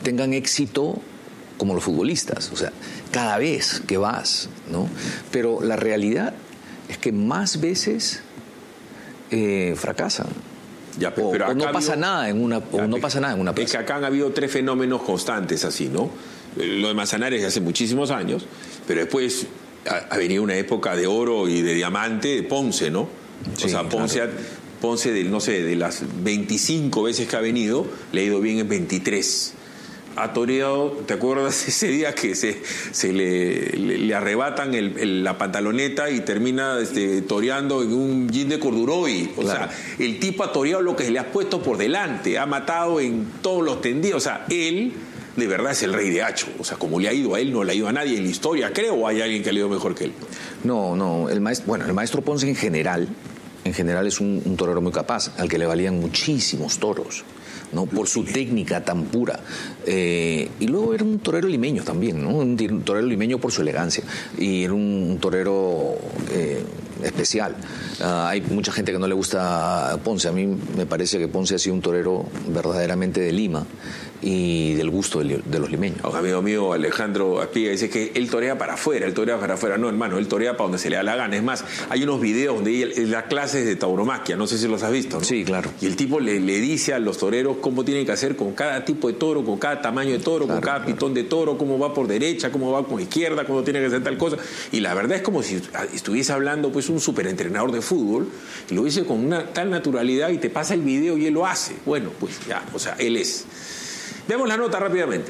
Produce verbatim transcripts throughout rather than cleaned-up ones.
tengan éxito como los futbolistas, o sea, cada vez que vas, ¿no? Pero la realidad es que más veces eh, fracasan. Ya, pero, o, pero o no acá pasa habido, nada en una o ya, no pasa nada en una plaza. Es que acá han habido tres fenómenos constantes así, ¿no? Lo de Manzanares de hace muchísimos años, pero después ha, ha venido una época de oro y de diamante de Ponce, ¿no? Sí, o sea, Ponce, claro. ha, Ponce de, no sé, de las veinticinco veces que ha venido, le ha ido bien en veintitrés. Ha toreado, ¿te acuerdas ese día que se, se le, le, le arrebatan el, el, la pantaloneta y termina este, toreando en un jean de corduroy? O claro. sea, el tipo ha toreado lo que se le ha puesto por delante, ha matado en todos los tendidos. O sea, él de verdad es el rey de Hacho. O sea, como le ha ido a él, no le ha ido a nadie en la historia, creo, o hay alguien que le ha ido mejor que él. No, no, el maestro, bueno, el maestro Ponce en general, en general es un, un torero muy capaz, al que le valían muchísimos toros, ¿no? Por su técnica tan pura. Eh, y luego era un torero limeño también, ¿no? Un torero limeño por su elegancia. Y era un torero eh, especial. Uh, hay mucha gente que no le gusta Ponce. A mí me parece que Ponce ha sido un torero verdaderamente de Lima y del gusto de, de los limeños. Un amigo mío, Alejandro Aspiga, dice que él torea para afuera, él torea para afuera. No, hermano, él torea para donde se le da la gana. Es más, hay unos videos donde él da clases de tauromaquia, no sé si los has visto, ¿no? Sí, claro. Y el tipo le, le dice a los toreros cómo tienen que hacer con cada tipo de toro, con cada tamaño de toro, claro, con cada claro. pitón de toro, cómo va por derecha, cómo va con izquierda, cuándo tiene que hacer tal cosa. Y la verdad es como si estuviese hablando pues un superentrenador de fútbol, y lo dice con una tal naturalidad y te pasa el video y él lo hace. Bueno, pues ya, o sea, él es. Demos la nota rápidamente.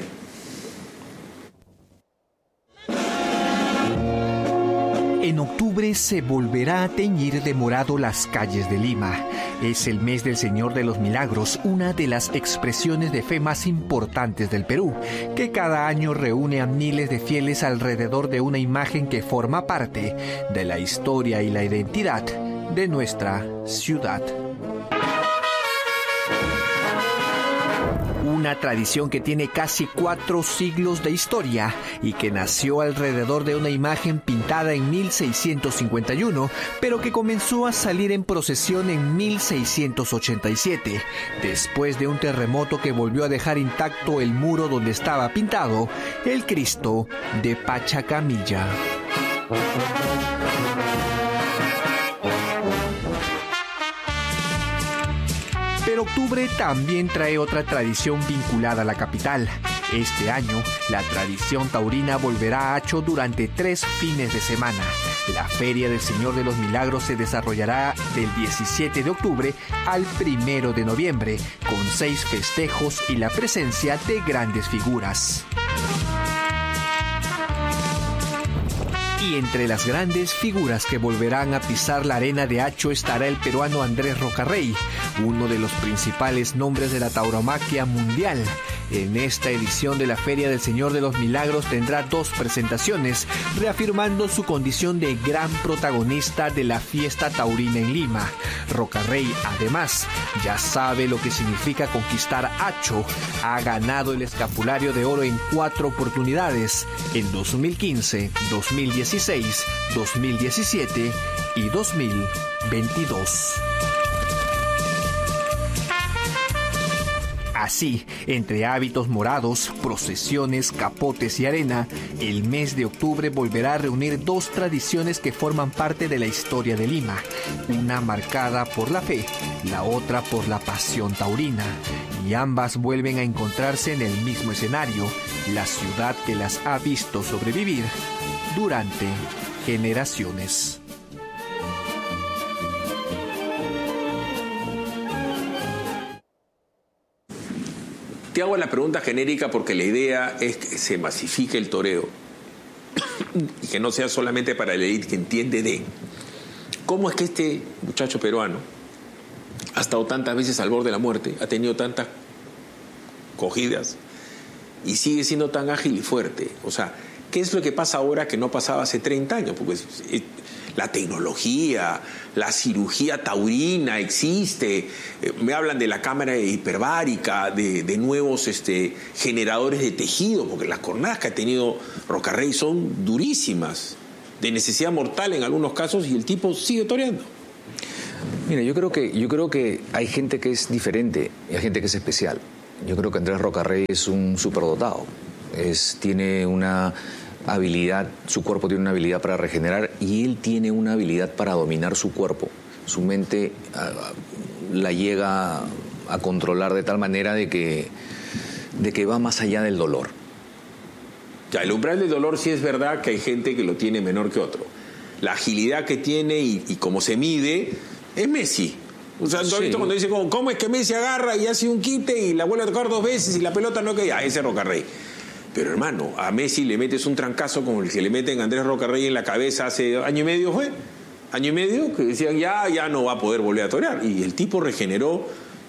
En octubre se volverá a teñir de morado las calles de Lima. Es el mes del Señor de los Milagros, una de las expresiones de fe más importantes del Perú, que cada año reúne a miles de fieles alrededor de una imagen que forma parte de la historia y la identidad de nuestra ciudad. Una tradición que tiene casi cuatro siglos de historia y que nació alrededor de una imagen pintada en mil seiscientos cincuenta y uno, pero que comenzó a salir en procesión en mil seiscientos ochenta y siete, después de un terremoto que volvió a dejar intacto el muro donde estaba pintado el Cristo de Pachacamilla. Pero octubre también trae otra tradición vinculada a la capital. Este año, la tradición taurina volverá a Hacho durante tres fines de semana. La Feria del Señor de los Milagros se desarrollará del diecisiete de octubre al primero de noviembre, con seis festejos y la presencia de grandes figuras. Y entre las grandes figuras que volverán a pisar la arena de Hacho estará el peruano Andrés Rocarrey, uno de los principales nombres de la tauromaquia mundial. En esta edición de la Feria del Señor de los Milagros tendrá dos presentaciones, reafirmando su condición de gran protagonista de la fiesta taurina en Lima. Rocarrey, además, ya sabe lo que significa conquistar Hacho. Ha ganado el escapulario de oro en cuatro oportunidades, en dos mil quince, dos mil dieciséis, dos mil diecisiete y dos mil veintidós. Así, entre hábitos morados, procesiones, capotes y arena, el mes de octubre volverá a reunir dos tradiciones que forman parte de la historia de Lima, una marcada por la fe, la otra por la pasión taurina, y ambas vuelven a encontrarse en el mismo escenario, la ciudad que las ha visto sobrevivir durante generaciones. Te hago la pregunta genérica porque la idea es que se masifique el toreo y que no sea solamente para la élite que entiende de cómo es que este muchacho peruano ha estado tantas veces al borde de la muerte, ha tenido tantas cogidas y sigue siendo tan ágil y fuerte. O sea, ¿qué es lo que pasa ahora que no pasaba hace treinta años? Porque es, es, la tecnología, la cirugía taurina existe, eh, me hablan de la cámara hiperbárica, de, de nuevos este, generadores de tejido, porque las cornadas que ha tenido Rocarrey son durísimas, de necesidad mortal en algunos casos, y el tipo sigue toreando. Mira, yo creo que, yo creo que hay gente que es diferente y hay gente que es especial. Yo creo que Andrés Rocarrey es un superdotado. Es, tiene una habilidad, su cuerpo tiene una habilidad para regenerar y él tiene una habilidad para dominar su cuerpo. Su mente uh, la llega a controlar de tal manera de que, de que va más allá del dolor. Ya, el umbral del dolor sí es verdad que hay gente que lo tiene menor que otro. La agilidad que tiene y, y cómo se mide es Messi. O sea, ¿tú has visto cuando dice cómo, cómo es que Messi agarra y hace un quite y la vuelve a tocar dos veces y la pelota no cae? Ah, ese es Rocarrey. Pero hermano, a Messi le metes un trancazo como el que le meten a Andrés Rocarrey en la cabeza hace año y medio, ¿fue? Año y medio, que decían ya, ya no va a poder volver a torear. Y el tipo regeneró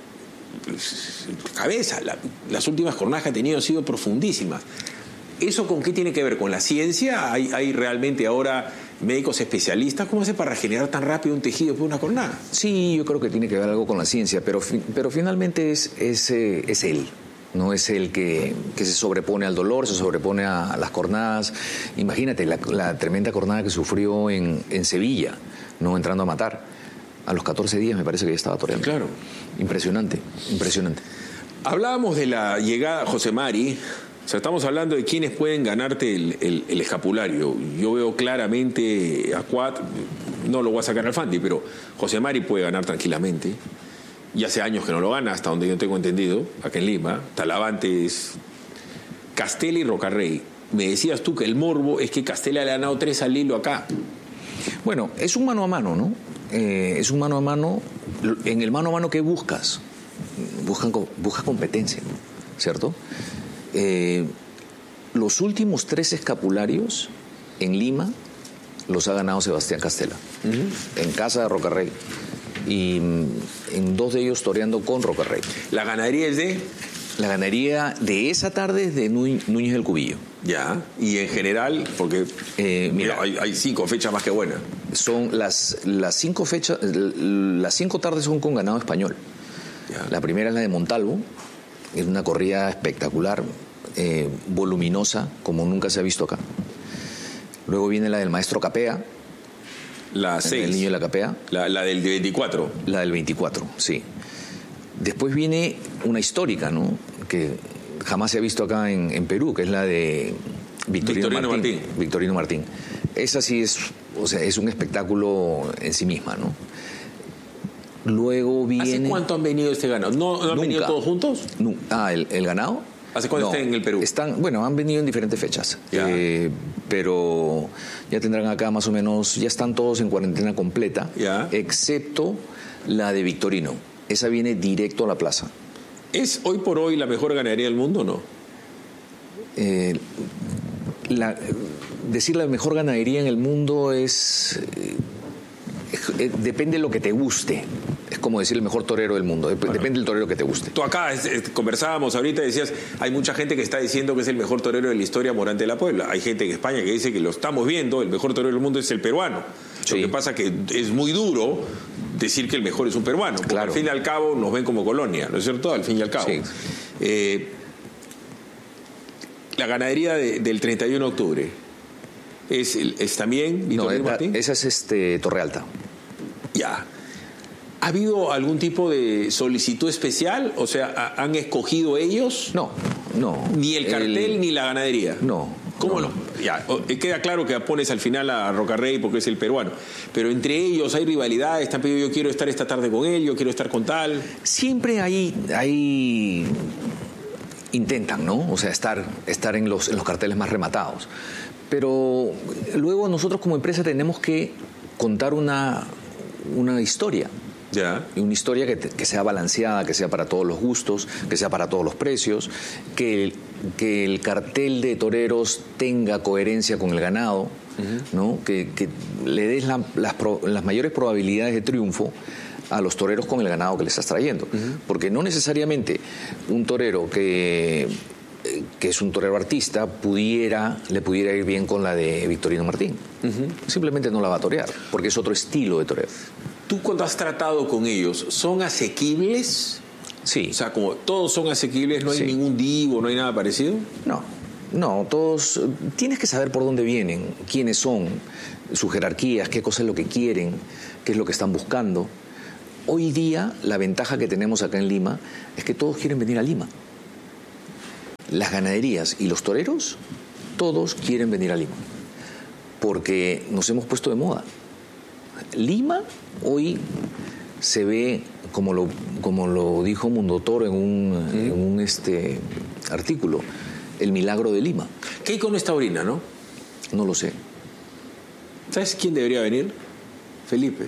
pues, cabeza. La, las últimas jornadas que ha tenido han sido profundísimas. ¿Eso con qué tiene que ver? ¿Con la ciencia? ¿Hay, hay realmente ahora médicos especialistas? ¿Cómo hace para regenerar tan rápido un tejido por una jornada? Sí, yo creo que tiene que ver algo con la ciencia, pero, pero finalmente es, es, es él. No es el que, que se sobrepone al dolor, se sobrepone a, a las cornadas. Imagínate la, la tremenda cornada que sufrió en, en Sevilla, no entrando a matar. A los catorce días me parece que ya estaba toreando. Claro. Impresionante, impresionante. Hablábamos de la llegada, José Mari. O sea, estamos hablando de quiénes pueden ganarte el, el, el escapulario. Yo veo claramente a Cuat, no lo voy a sacar al Fandi, pero José Mari puede ganar tranquilamente. Y hace años que no lo gana, hasta donde yo tengo entendido, acá en Lima. Talavante es Castella y Rocarrey. Me decías tú que el morbo es que Castella le ha ganado tres al hilo acá. Bueno, es un mano a mano, ¿no? Eh, es un mano a mano. En el mano a mano, ¿qué buscas? Buscan, buscas competencia, ¿cierto? Eh, los últimos tres escapularios en Lima los ha ganado Sebastián Castella, uh-huh. en casa de Rocarrey. Y en dos de ellos toreando con Rocarrey. ¿La ganadería es de? La ganadería de esa tarde es de Núñez del Cubillo. Ya, y en general, porque eh, mira, mira hay, hay cinco fechas más que buenas. Son las, las cinco fechas, las cinco tardes son con ganado español. Ya. La primera es la de Montalvo, es una corrida espectacular, eh, voluminosa, como nunca se ha visto acá. Luego viene la del maestro Capea. La seis. El niño de la Capea. La, la del veinticuatro. La del veinticuatro, sí. Después viene una histórica, ¿no? Que jamás se ha visto acá en, en Perú, que es la de Victorino, Victorino Martín. Martín. Victorino Martín. Esa sí es, o sea, es un espectáculo en sí misma, ¿no? Luego viene... ¿Hace cuánto han venido este ganado? ¿No, no han venido todos juntos? No. Ah, ¿el, el ganado? ¿Hace cuánto no, están en el Perú? Están, bueno, han venido en diferentes fechas. Eh, pero ya tendrán acá más o menos, ya están todos en cuarentena completa, ya. Excepto la de Victorino. Esa viene directo a la plaza. ¿Es hoy por hoy la mejor ganadería del mundo o no? Eh, la, decir la mejor ganadería en el mundo es... Eh, depende de lo que te guste. Es como decir el mejor torero del mundo. Dep- bueno, depende del torero que te guste. Tú acá eh, conversábamos ahorita y decías, hay mucha gente que está diciendo que es el mejor torero de la historia, Morante de la Puebla. Hay gente en España que dice que lo estamos viendo, el mejor torero del mundo es el peruano. Sí. Lo que pasa que es muy duro decir que el mejor es un peruano. Porque claro. Al fin y al cabo nos ven como colonia, ¿no es cierto? Al fin y al cabo. Sí. Eh, la ganadería de, del treinta y uno de octubre, ¿es, es también Victorino no, Martín? Esa es este, Torrealta. Ya. ¿Ha habido algún tipo de solicitud especial? O sea, ¿han escogido ellos? No, no. ¿Ni el cartel el... ni la ganadería? No. ¿Cómo no? no? Ya, queda claro que pones al final a Rocarrey porque es el peruano. Pero entre ellos hay rivalidades, están pidiendo yo quiero estar esta tarde con él, yo quiero estar con tal. Siempre hay... hay... intentan, ¿no? O sea, estar, estar en, los, en los carteles más rematados. Pero luego nosotros como empresa tenemos que contar una, una historia. Ya. Una historia que, que sea balanceada, que sea para todos los gustos, que sea para todos los precios, que el, que el cartel de toreros tenga coherencia con el ganado, uh-huh. ¿no? Que, que le des la, las, pro, las mayores probabilidades de triunfo a los toreros con el ganado que le estás trayendo. Uh-huh. Porque no necesariamente un torero que, que es un torero artista pudiera, le pudiera ir bien con la de Victorino Martín. Uh-huh. Simplemente no la va a torear, porque es otro estilo de torero. ¿Tú cuando has tratado con ellos, son asequibles? Sí. O sea, como todos son asequibles, no hay sí. ningún divo, no hay nada parecido. No, no, todos... Tienes que saber por dónde vienen, quiénes son, sus jerarquías, qué cosa es lo que quieren, qué es lo que están buscando. Hoy día, la ventaja que tenemos acá en Lima es que todos quieren venir a Lima. las ganaderías y los toreros, todos quieren venir a Lima, porque nos hemos puesto de moda. Lima hoy se ve, como lo, como lo dijo Mundo Toro en un, en un este, artículo, el milagro de Lima. ¿Qué hay con esta orina, no? No lo sé. ¿Sabes quién debería venir? Felipe.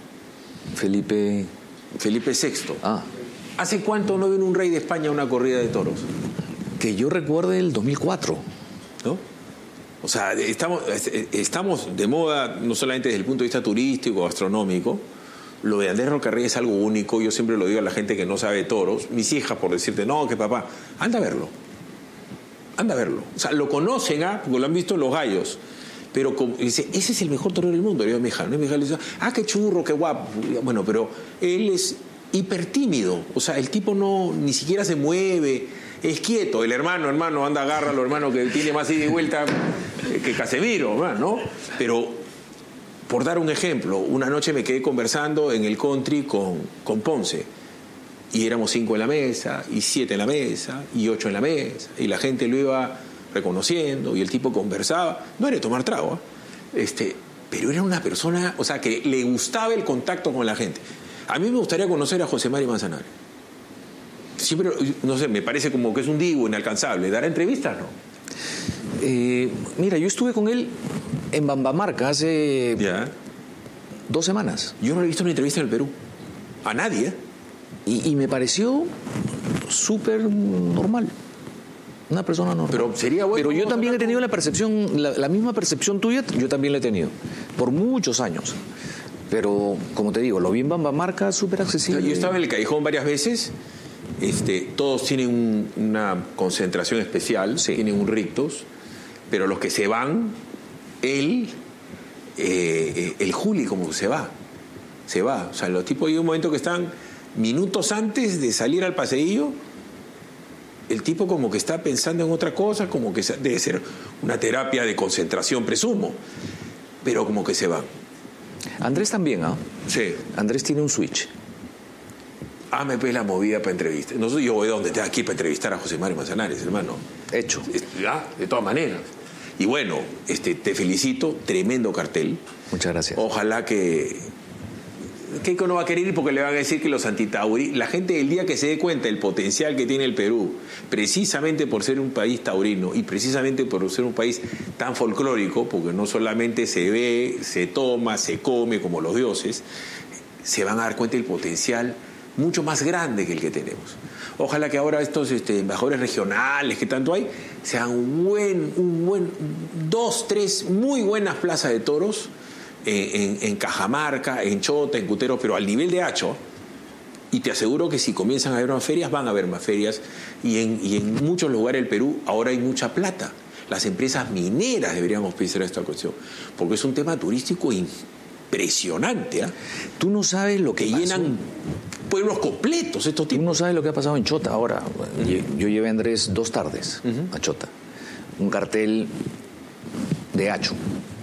Felipe... Felipe sexto. Ah. ¿Hace cuánto no vino un rey de España a una corrida de toros? Que yo recuerde el dos mil cuatro. ¿No? O sea, estamos, estamos de moda no solamente desde el punto de vista turístico, gastronómico. Lo de Andrés Rocarrey es algo único. Yo siempre lo digo a la gente que no sabe toros. Mis hijas, por decirte, no, que papá, anda a verlo. Anda a verlo. O sea, lo conocen, ¿ah? Porque lo han visto en los gallos. Pero como, dice, ese es el mejor torero del mundo. Le digo a mi hija, ¿no? Mi hija le dice, ah, qué churro, qué guapo. Bueno, pero él es hiper tímido. O sea, el tipo no, ni siquiera se mueve. Es quieto. El hermano, hermano, anda, agárralo, hermano, que tiene más ida y vuelta que Casemiro, ¿no? Pero, por dar un ejemplo, una noche me quedé conversando en el country con, con Ponce. Y éramos cinco en la mesa, y siete en la mesa, y ocho en la mesa. Y la gente lo iba reconociendo, y el tipo conversaba. No era de tomar trago, ¿eh? este, pero era una persona, o sea, que le gustaba el contacto con la gente. A mí me gustaría conocer a José Mari Manzanares. Siempre, no sé, me parece como que es un divo inalcanzable. ¿Dará entrevistas, no? Eh, mira, yo estuve con él en Bambamarca hace ya. dos semanas. Yo no he visto una entrevista en el Perú. A nadie, ¿eh? Y, y me pareció súper normal. Una persona normal. Pero sería bueno. Pero yo también he tenido la percepción, la, la misma percepción tuya, yo también la he tenido. Por muchos años. Pero, como te digo, lo vi en Bambamarca, súper accesible. Yo estaba en el Callejón varias veces. Este, todos tienen un, una concentración especial, sí. Tienen un rictus, pero los que se van, él, eh, el Juli como que se va, se va. O sea, los tipos hay un momento que están minutos antes de salir al paseillo, el tipo como que está pensando en otra cosa, como que debe ser una terapia de concentración, presumo, pero como que se va. Andrés también, ¿ah? ¿eh? Sí. Andrés tiene un switch. Ah, me pues la movida para entrevistar. No sé, yo voy donde esté aquí para entrevistar a José Mari Manzanares, hermano. Hecho. Ah, de todas maneras. Y bueno, este, te felicito, tremendo cartel. Muchas gracias. Ojalá que... Keiko no va a querer ir porque le van a decir que los antitauri... La gente, el día que se dé cuenta del potencial que tiene el Perú, precisamente por ser un país taurino y precisamente por ser un país tan folclórico, porque no solamente se ve, se toma, se come como los dioses, se van a dar cuenta del potencial mucho más grande que el que tenemos. Ojalá que ahora estos este, embajadores regionales que tanto hay sean un buen, un buen, dos, tres muy buenas plazas de toros en, en, en Cajamarca, en Chota, en Cutero, pero al nivel de Hacho. Y te aseguro que si comienzan a haber más ferias, van a haber más ferias. Y en, y en muchos lugares del Perú ahora hay mucha plata. Las empresas mineras deberíamos pensar esta cuestión, porque es un tema turístico impresionante. ¿eh? Tú no sabes lo que, que llenan pueblos completos estos tipos. Tú no sabes lo que ha pasado en Chota ahora. Uh-huh. Yo llevé a Andrés dos tardes uh-huh. a Chota. Un cartel de Hacho.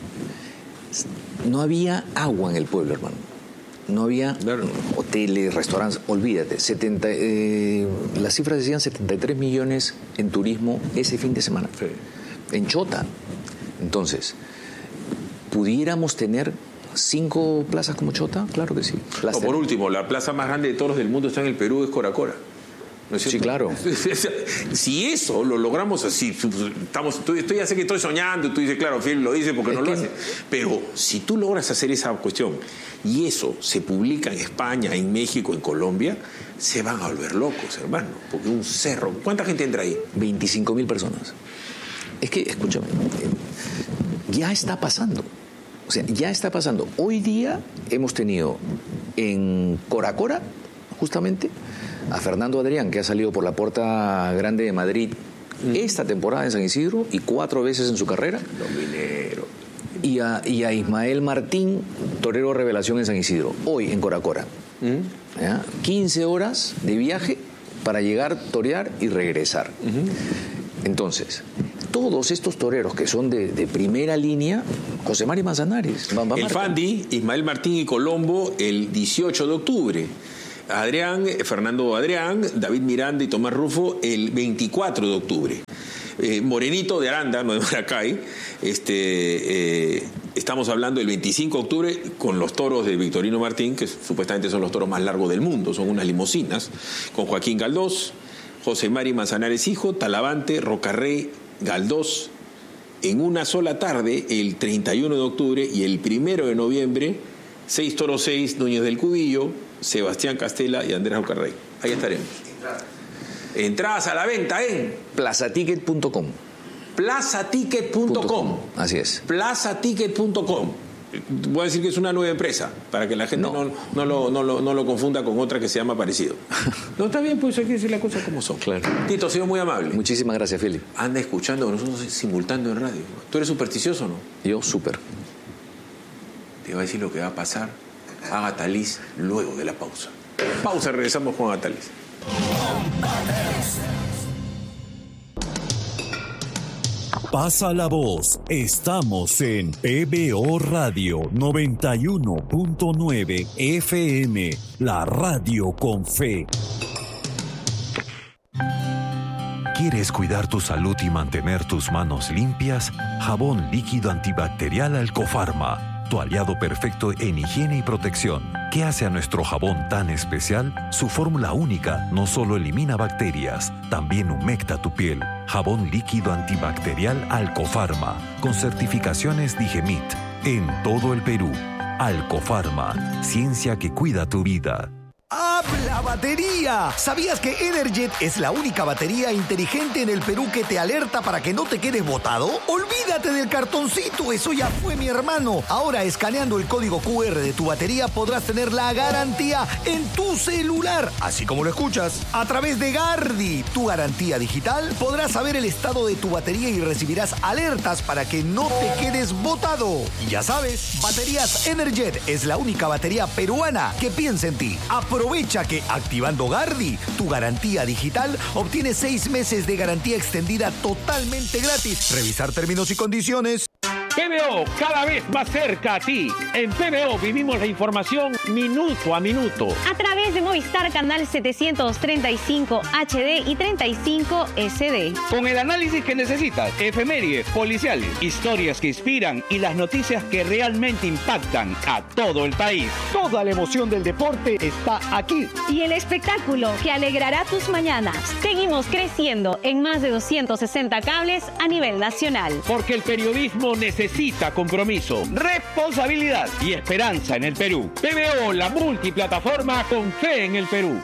No había agua en el pueblo, hermano. No había claro. hoteles, restaurantes, olvídate. setenta, eh, las cifras decían setenta y tres millones en turismo ese fin de semana. Sí. En Chota. Entonces, ¿pudiéramos tener cinco plazas como Chota? Claro que sí. O por último, la plaza más grande de toros del mundo está en el Perú, es Coracora. ¿No es sí, claro. Si eso lo logramos así, estamos, estoy, ya sé que estoy soñando, tú dices, claro, Phil lo dice porque es no lo hace. Pero si tú logras hacer esa cuestión y eso se publica en España, en México, en Colombia, se van a volver locos, hermano. Porque un cerro, ¿cuánta gente entra ahí? veinticinco mil personas. Es que, escúchame, ya está pasando. O sea, ya está pasando. Hoy día hemos tenido en Coracora, justamente, a Fernando Adrián, que ha salido por la Puerta Grande de Madrid mm. esta temporada en San Isidro y cuatro veces en su carrera. Los mineros. Y a, y a Ismael Martín, torero revelación en San Isidro, hoy en Coracora. Mm. ¿Ya? quince horas de viaje para llegar, torear y regresar. Mm-hmm. Entonces, todos estos toreros que son de, de primera línea, José Mari Manzanares, Bamba el Marca. Fandi, Ismael Martín y Colombo, el dieciocho de octubre. Adrián, Fernando Adrián, David Miranda y Tomás Rufo el veinticuatro de octubre. Eh, Morenito de Aranda, no de Maracay, este, eh, estamos hablando del veinticinco de octubre con los toros de Victorino Martín, que supuestamente son los toros más largos del mundo, son unas limusinas, con Joaquín Galdós, José Mari Manzanares Hijo, Talavante, Rocarrey, Galdós, en una sola tarde, el treinta y uno de octubre y el primero de noviembre, seis toros seis, Núñez del Cubillo, Sebastián Castela y Andrés Rocarrey. Ahí estaremos. Entradas a la venta en plazaticket punto com. plazaticket punto com. Así es. plazaticket punto com. Voy a decir que es una nueva empresa, para que la gente no, no, no, lo, no, lo, no lo confunda con otra que se llama parecido. No, está bien, pues hay que decir las cosas como son. Claro. Tito, ha sido muy amable. Muchísimas gracias, Philip. Anda escuchando a nosotros simultáneo en radio. ¿Tú eres supersticioso o no? Yo, súper. Te va a decir lo que va a pasar a Agatha Liz luego de la pausa. Pausa, regresamos con Agatha Liz. Pasa la voz. Estamos en P B O Radio noventa y uno punto nueve F M, la radio con fe. ¿Quieres cuidar tu salud y mantener tus manos limpias? Jabón líquido antibacterial Alcofarma, tu aliado perfecto en higiene y protección. ¿Qué hace a nuestro jabón tan especial? Su fórmula única no solo elimina bacterias, también humecta tu piel. Jabón líquido antibacterial Alcofarma, con certificaciones Digemit, en todo el Perú. Alcofarma, ciencia que cuida tu vida. ¡Habla batería! ¿Sabías que Energet es la única batería inteligente en el Perú que te alerta para que no te quedes botado? ¡Olvídate del cartoncito! ¡Eso ya fue, mi hermano! Ahora, escaneando el código Q R de tu batería, podrás tener la garantía en tu celular. Así como lo escuchas. A través de Gardi, tu garantía digital, podrás saber el estado de tu batería y recibirás alertas para que no te quedes botado. Y ya sabes, Baterías Energet es la única batería peruana que piensa en ti. Aprovecha que activando Gardi, tu garantía digital, obtienes seis meses de garantía extendida totalmente gratis. Revisar términos y condiciones. P B O, cada vez más cerca a ti. En P B O vivimos la información minuto a minuto. A través de Movistar Canal setecientos treinta y cinco H D y treinta y cinco S D. Con el análisis que necesitas, efemérides, policiales, historias que inspiran y las noticias que realmente impactan a todo el país. Toda la emoción del deporte está aquí. Y el espectáculo que alegrará tus mañanas. Seguimos creciendo en más de doscientos sesenta cables a nivel nacional. Porque el periodismo necesita compromiso, responsabilidad y esperanza en el Perú. P B O, la multiplataforma con fe en el Perú.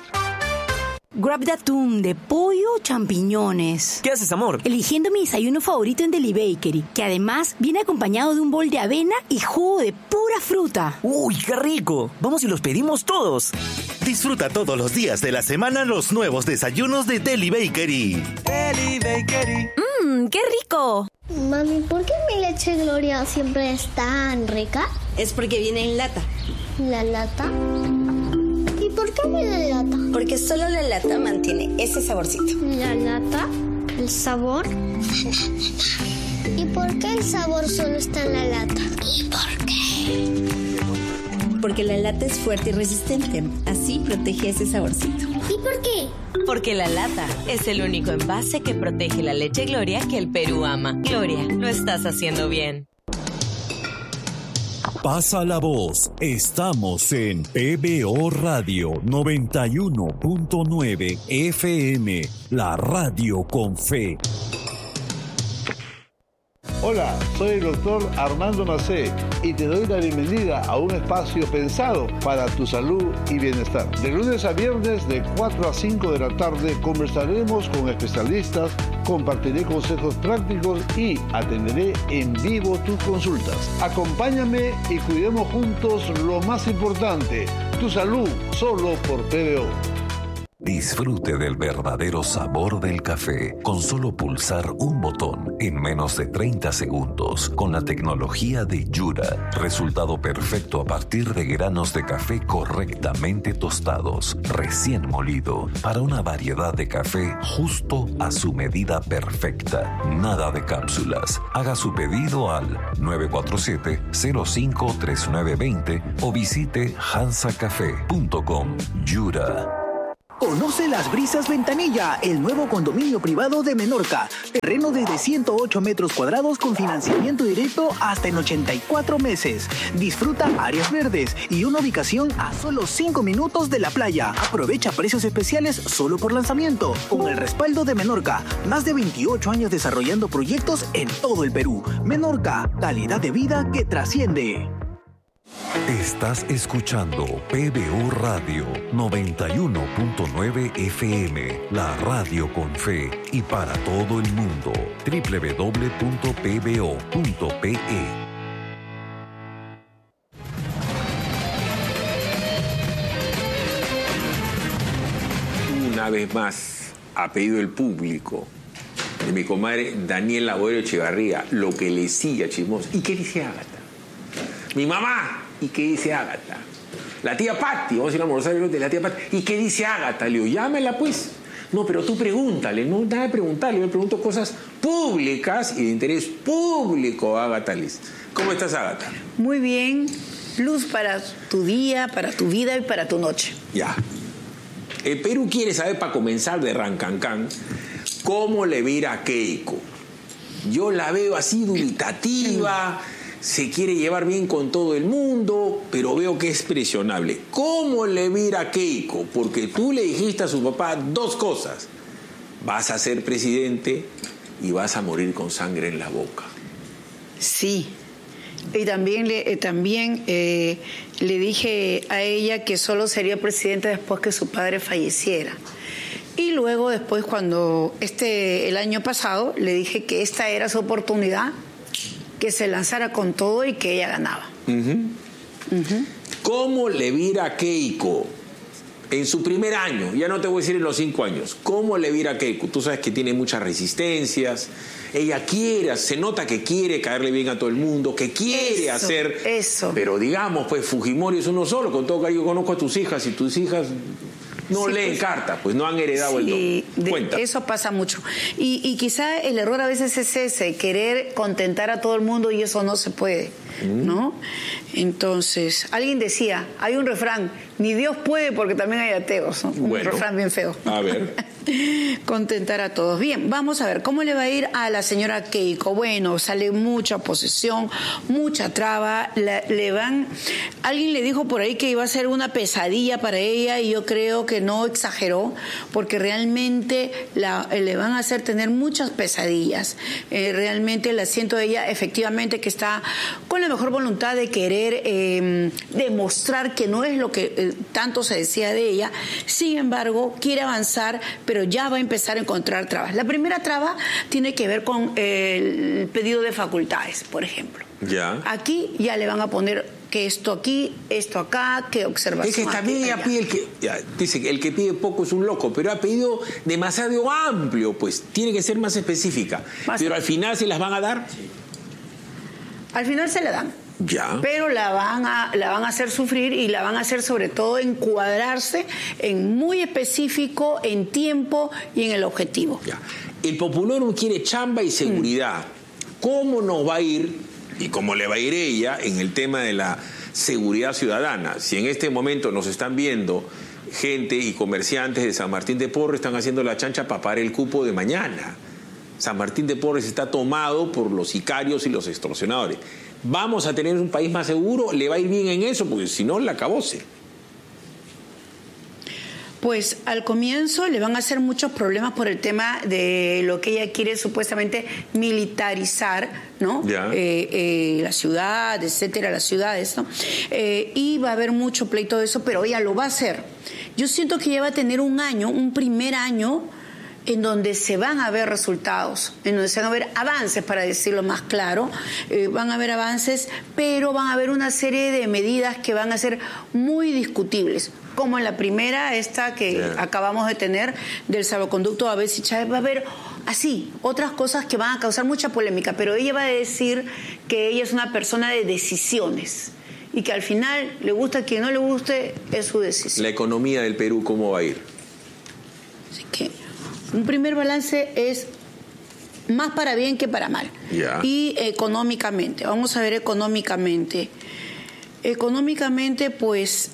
Grab de atún, de pollo o champiñones. ¿Qué haces, amor? Eligiendo mi desayuno favorito en Deli Bakery, que además viene acompañado de un bol de avena y jugo de pura fruta. ¡Uy, qué rico! Vamos y los pedimos todos. Disfruta todos los días de la semana los nuevos desayunos de Deli Bakery. Deli Bakery. ¡Mmm, qué rico! Mami, ¿por qué mi leche Gloria siempre es tan rica? Es porque viene en lata. ¿La lata? ¿Y por qué viene en lata? Porque solo la lata mantiene ese saborcito. ¿La lata? ¿El sabor? ¿Y por qué el sabor solo está en la lata? ¿Y por qué? Porque la lata es fuerte y resistente. Así protege ese saborcito. ¿Y por qué? Porque la lata es el único envase que protege la leche Gloria que el Perú ama. Gloria, lo estás haciendo bien. Pasa la voz. Estamos en P B O Radio noventa y uno punto nueve F M, la radio con fe. Hola, soy el doctor Armando Macé y te doy la bienvenida a un espacio pensado para tu salud y bienestar. De lunes a viernes de cuatro a cinco de la tarde conversaremos con especialistas, compartiré consejos prácticos y atenderé en vivo tus consultas. Acompáñame y cuidemos juntos lo más importante, tu salud, solo por P B O. Disfrute del verdadero sabor del café con solo pulsar un botón en menos de treinta segundos con la tecnología de Yura. Resultado perfecto a partir de granos de café correctamente tostados, recién molido, para una variedad de café justo a su medida perfecta. Nada de cápsulas. Haga su pedido al nueve cuatro siete, cero cinco tres nueve dos cero o visite hansa café punto com. Yura. Conoce Las Brisas Ventanilla, el nuevo condominio privado de Menorca. Terreno desde ciento ocho metros cuadrados con financiamiento directo hasta en ochenta y cuatro meses. Disfruta áreas verdes y una ubicación a solo cinco minutos de la playa. Aprovecha precios especiales solo por lanzamiento. Con el respaldo de Menorca, más de veintiocho años desarrollando proyectos en todo el Perú. Menorca, calidad de vida que trasciende. Estás escuchando P B O Radio noventa y uno punto nueve F M, la radio con fe y para todo el mundo. doble u doble u doble u punto p b o punto p e. Una vez más, a pedido del público, de mi comadre Daniela Boero Echevarría, lo que le sigue a Chismoso. ¿Y qué dice Ágata? Mi mamá. ¿Y qué dice Ágata? La tía Patti, vamos a ir a almorzar de la tía Patti. ¿Y qué dice Ágata? Le digo, llámela pues. No, pero tú pregúntale, no nada de preguntarle, yo le pregunto cosas públicas y de interés público, Ágata Liz. ¿Cómo estás, Ágata? Muy bien, luz para tu día, para tu vida y para tu noche. Ya. El Perú quiere saber, para comenzar de Rancancán, cómo le va a ir a Keiko. Yo la veo así dubitativa, se quiere llevar bien con todo el mundo, pero veo que es presionable. ¿Cómo le va a ir a Keiko? Porque tú le dijiste a su papá dos cosas. Vas a ser presidente y vas a morir con sangre en la boca. Sí. Y también le, eh, también, eh, le dije a ella que solo sería presidenta después que su padre falleciera. Y luego, después, cuando este el año pasado, le dije que esta era su oportunidad, que se lanzara con todo y que ella ganaba. Uh-huh. Uh-huh. ¿Cómo le va a ir a Keiko en su primer año? Ya no te voy a decir en los cinco años. ¿Cómo le va a ir a Keiko? Tú sabes que tiene muchas resistencias. Ella quiere, se nota que quiere caerle bien a todo el mundo, que quiere eso, hacer... Eso. Pero digamos, pues Fujimori es uno solo. Con todo cariño, yo conozco a tus hijas y tus hijas... No sí, leen pues, cartas, pues no han heredado sí, el don. Cuenta. Eso pasa mucho. Y, y quizá el error a veces es ese, querer contentar a todo el mundo y eso no se puede, mm. ¿no? Entonces, alguien decía, hay un refrán, ni Dios puede porque también hay ateos, ¿no? Un bueno, refrán bien feo. A ver. Contentar a todos. Bien, vamos a ver, ¿cómo le va a ir a la señora Keiko? Bueno, sale mucha oposición, mucha traba, la, le van... Alguien le dijo por ahí que iba a ser una pesadilla para ella y yo creo que no exageró, porque realmente la, le van a hacer tener muchas pesadillas. Eh, realmente la siento de ella, efectivamente, que está con la mejor voluntad de querer eh, demostrar que no es lo que eh, tanto se decía de ella. Sin embargo, quiere avanzar, pero ya va a empezar a encontrar trabas. La primera traba tiene que ver con eh, el pedido de facultades, por ejemplo. Ya. Aquí ya le van a poner que esto aquí, esto acá, que observación. Es que también aquí, ella pide el que, ya, dice que el que pide poco es un loco, pero ha pedido demasiado amplio, pues tiene que ser más específica. Más pero al final se las van a dar. Sí. Al final se la dan. Ya. Pero la van a la van a hacer sufrir y la van a hacer sobre todo encuadrarse en muy específico, en tiempo y en el objetivo. Ya. El Populorum quiere chamba y seguridad. Mm. ¿Cómo nos va a ir y cómo le va a ir ella en el tema de la seguridad ciudadana? Si en este momento nos están viendo gente y comerciantes de San Martín de Porres, están haciendo la chancha para pagar el cupo de mañana. San Martín de Porres está tomado por los sicarios y los extorsionadores. ¿Vamos a tener un país más seguro? ¿Le va a ir bien en eso? Porque si no, la acabóse. Pues al comienzo le van a hacer muchos problemas por el tema de lo que ella quiere supuestamente militarizar, ¿no? Ya. Eh, eh, la ciudad, etcétera, las ciudades, ¿no? Eh, y va a haber mucho pleito de eso, pero ella lo va a hacer. Yo siento que ella va a tener un año, un primer año, en donde se van a ver resultados, en donde se van a ver avances, para decirlo más claro, eh, van a haber avances, pero van a haber una serie de medidas que van a ser muy discutibles. como en la primera, esta que Yeah. acabamos de tener, del salvoconducto a Betsy Chávez. Va a haber así otras cosas que van a causar mucha polémica, pero ella va a decir que ella es una persona de decisiones y que al final, le gusta a quien no le guste, es su decisión. La economía del Perú, ¿cómo va a ir? Así que un primer balance es más para bien que para mal. Ya. Y económicamente, vamos a ver económicamente. Económicamente, pues,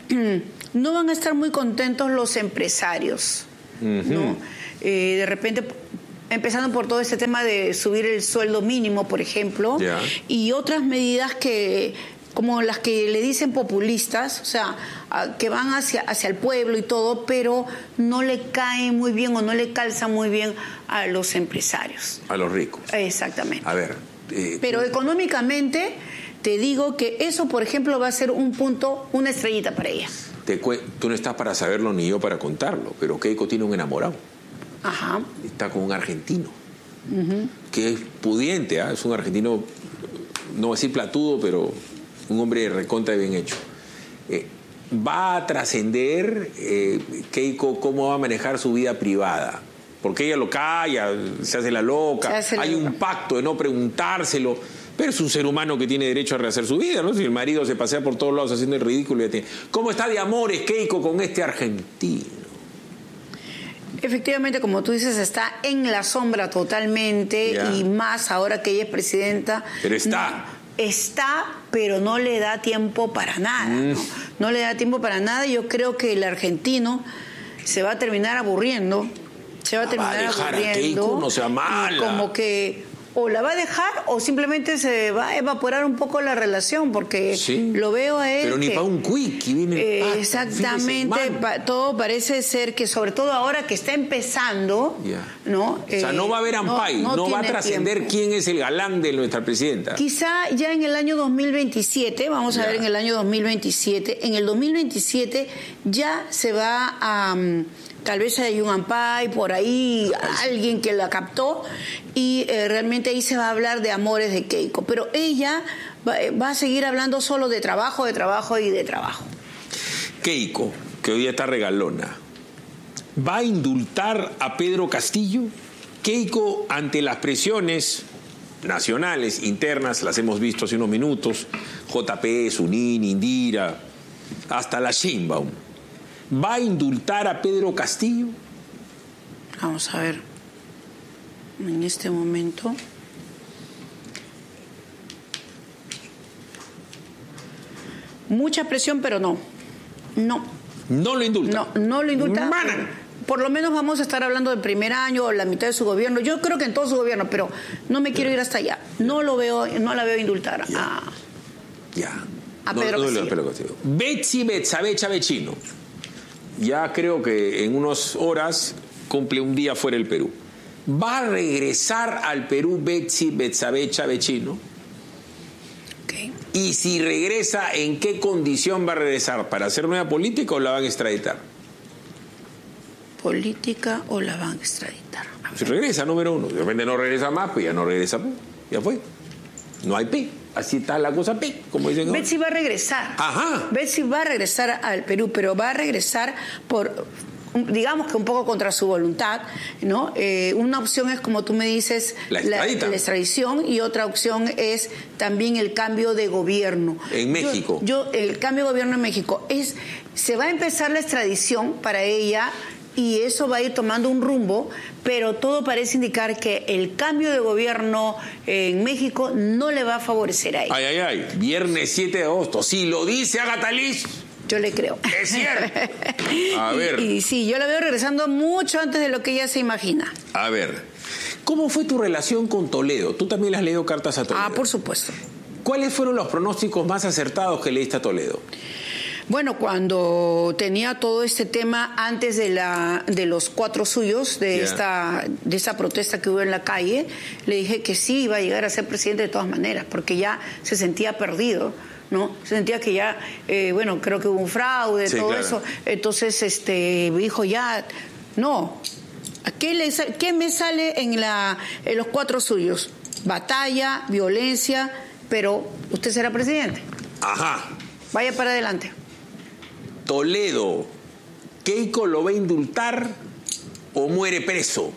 no van a estar muy contentos los empresarios, Uh-huh. ¿no? Eh, de repente, empezando por todo este tema de subir el sueldo mínimo, por ejemplo, Ya. y otras medidas que, como las que le dicen populistas, o sea, a- que van hacia, hacia el pueblo y todo, pero no le caen muy bien o no le calzan muy bien a los empresarios. A los ricos. Exactamente. A ver. eh, Pero económicamente, te digo que eso, por ejemplo, va a ser un punto, una estrellita para ella. te cue- tú no estás para saberlo ni yo para contarlo, pero Keiko tiene un enamorado. Ajá. Está con un argentino, Ujú. que es pudiente, ¿ah? Es un argentino, no voy a decir platudo, pero un hombre recontra bien hecho. Eh, va a trascender eh, Keiko cómo va a manejar su vida privada, porque ella lo calla, se hace la loca, Se hace la hay loca. un pacto de no preguntárselo, pero es un ser humano que tiene derecho a rehacer su vida, ¿no? Si el marido se pasea por todos lados haciendo el ridículo, ya tiene... ¿Cómo está de amores Keiko con este argentino? Efectivamente, como tú dices, está en la sombra totalmente, Ya. y más ahora que ella es presidenta. Pero está. No, está, pero no le da tiempo para nada. ¿no? No le da tiempo para nada. Yo creo que el argentino se va a terminar aburriendo. Se va a Va a terminar dejar a aburriendo. Keiko, no sea mala. Y como que o la va a dejar o simplemente se va a evaporar un poco la relación, porque Sí. lo veo a él. Pero ni que- para un quickie viene. Eh, ah, exactamente, fin de semana. pa- todo parece ser que, sobre todo ahora que está empezando, Ya. ¿no? O sea, Eh, no va a haber ampay, no, va a tiene trascender tiempo. quién es el galán de nuestra presidenta. Quizá ya en el año dos mil veintisiete, vamos a Ya. ver en el año dos mil veintisiete, en el dos mil veintisiete ya se va a... um, tal vez hay un ampay por ahí, alguien que la captó, y eh, realmente ahí se va a hablar de amores de Keiko. Pero ella va, va a seguir hablando solo de trabajo, de trabajo y de trabajo. Keiko, que hoy día está regalona, ¿va a indultar a Pedro Castillo? Keiko, ante las presiones nacionales, internas, las hemos visto hace unos minutos, J P, Sunín, Indira, hasta la Sheinbaum, ¿va a indultar a Pedro Castillo? Vamos a ver, en este momento. Mucha presión, pero no. No. No lo indulta. No, no lo indulta. Mana. Por lo menos vamos a estar hablando del primer año o la mitad de su gobierno. Yo creo que en todo su gobierno, pero no me quiero ir hasta allá. No lo veo, no la veo indultar a, Ya. a No, Pedro no, no, Castillo. Pedro Castillo. Betsy Betsabe Chavechino. Ya creo que en unas horas cumple un día fuera del Perú. ¿Va a regresar al Perú Betsy Betsabe Chavechino? Okay. Y si regresa, ¿en qué condición va a regresar? ¿Para hacer nueva política o la van a extraditar? ¿Política o la van a extraditar? Si regresa, número uno. De repente no regresa más, pues ya no regresa. Pues. Ya fue. No hay P. Así está la cosa P, como dicen ahora. Betsy va a regresar. Ajá. Betsy va a regresar al Perú, pero va a regresar por, digamos que un poco contra su voluntad, ¿no? Eh, una opción es, como tú me dices, La extraditan. la extradición, y otra opción es también el cambio de gobierno. En Yo- México. Yo, el cambio de gobierno en México es, se va a empezar la extradición para ella. Y eso va a ir tomando un rumbo, pero todo parece indicar que el cambio de gobierno en México no le va a favorecer a ella. Ay, ay, ay. Viernes siete de agosto. Si lo dice Agatha Liz. Yo le creo. Es cierto. A ver. Y, y sí, yo la veo regresando mucho antes de lo que ella se imagina. A ver. ¿Cómo fue tu relación con Toledo? Tú también le has leído cartas a Toledo. Ah, por supuesto. ¿Cuáles fueron los pronósticos más acertados que leíste a Toledo? Bueno, cuando tenía todo este tema antes de la de los cuatro suyos, de Yeah. esta de esta protesta que hubo en la calle, le dije que sí iba a llegar a ser presidente de todas maneras, porque ya se sentía perdido, ¿no? Se sentía que ya, eh, bueno, creo que hubo un fraude, Sí, todo claro. eso. Entonces, este, me dijo ya, no, ¿a qué, le, sa- qué me sale en, la, en los cuatro suyos? Batalla, violencia, pero usted será presidente. Ajá. Vaya para adelante. Toledo, ¿Keiko lo va a indultar o muere preso?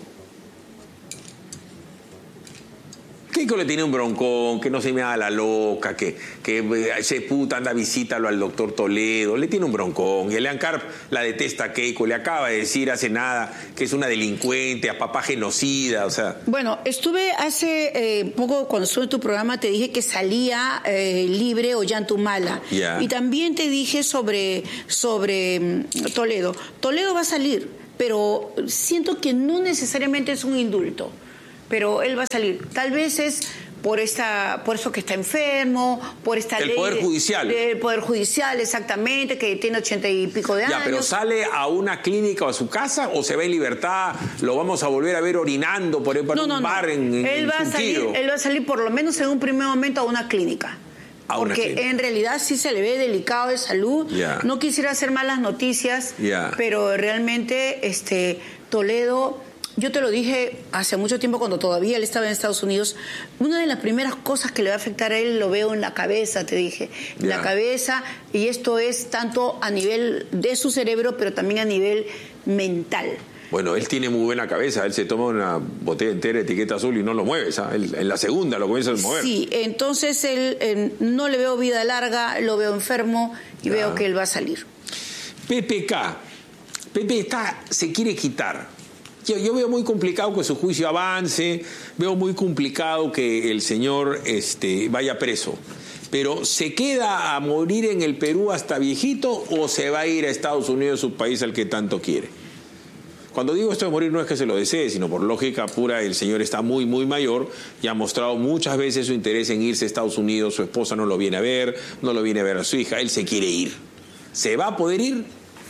Keiko le tiene un broncón, que no se me haga la loca, que, que ese puta anda, visítalo al doctor Toledo, le tiene un broncón. Y Elian Karp la detesta a Keiko, le acaba de decir hace nada que es una delincuente, a papá genocida, o sea... Bueno, estuve hace eh, poco, cuando estuve en tu programa, te dije que salía eh, libre Ollantumala. Yeah. Y también te dije sobre, sobre um, Toledo. Toledo va a salir, pero siento que no necesariamente es un indulto. Pero él va a salir. Tal vez es por esta, por eso que está enfermo, por esta el ley... Poder Judicial. El Poder Judicial, exactamente, que tiene ochenta y pico de ya, años. pero ¿sale a una clínica o a su casa o se va en libertad? ¿Lo vamos a volver a ver orinando por, por no, un no, bar no. en, en él va a salir, Él va a salir por lo menos en un primer momento a una clínica. A una porque clínica. En realidad sí se le ve delicado de salud. Yeah. No quisiera hacer malas noticias, Yeah. pero realmente este Toledo... Yo te lo dije hace mucho tiempo cuando todavía él estaba en Estados Unidos. Una de las primeras cosas que le va a afectar a él lo veo en la cabeza, te dije. En Ya. la cabeza, y esto es tanto a nivel de su cerebro, pero también a nivel mental. Bueno, él tiene muy buena cabeza. Él se toma una botella entera de etiqueta azul y no lo mueve. ¿sabes? Él, en la segunda lo comienza a mover. Sí, entonces él, eh, no le veo vida larga, lo veo enfermo y Ya. veo que él va a salir. P P K. Pepe está, se quiere quitar. Yo, yo veo muy complicado que su juicio avance, veo muy complicado que el señor este, vaya preso. Pero ¿se queda a morir en el Perú hasta viejito o se va a ir a Estados Unidos, su país al que tanto quiere? Cuando digo esto de morir no es que se lo desee, sino por lógica pura, el señor está muy, muy mayor y ha mostrado muchas veces su interés en irse a Estados Unidos. Su esposa no lo viene a ver, no lo viene a ver a su hija, él se quiere ir. ¿Se va a poder ir?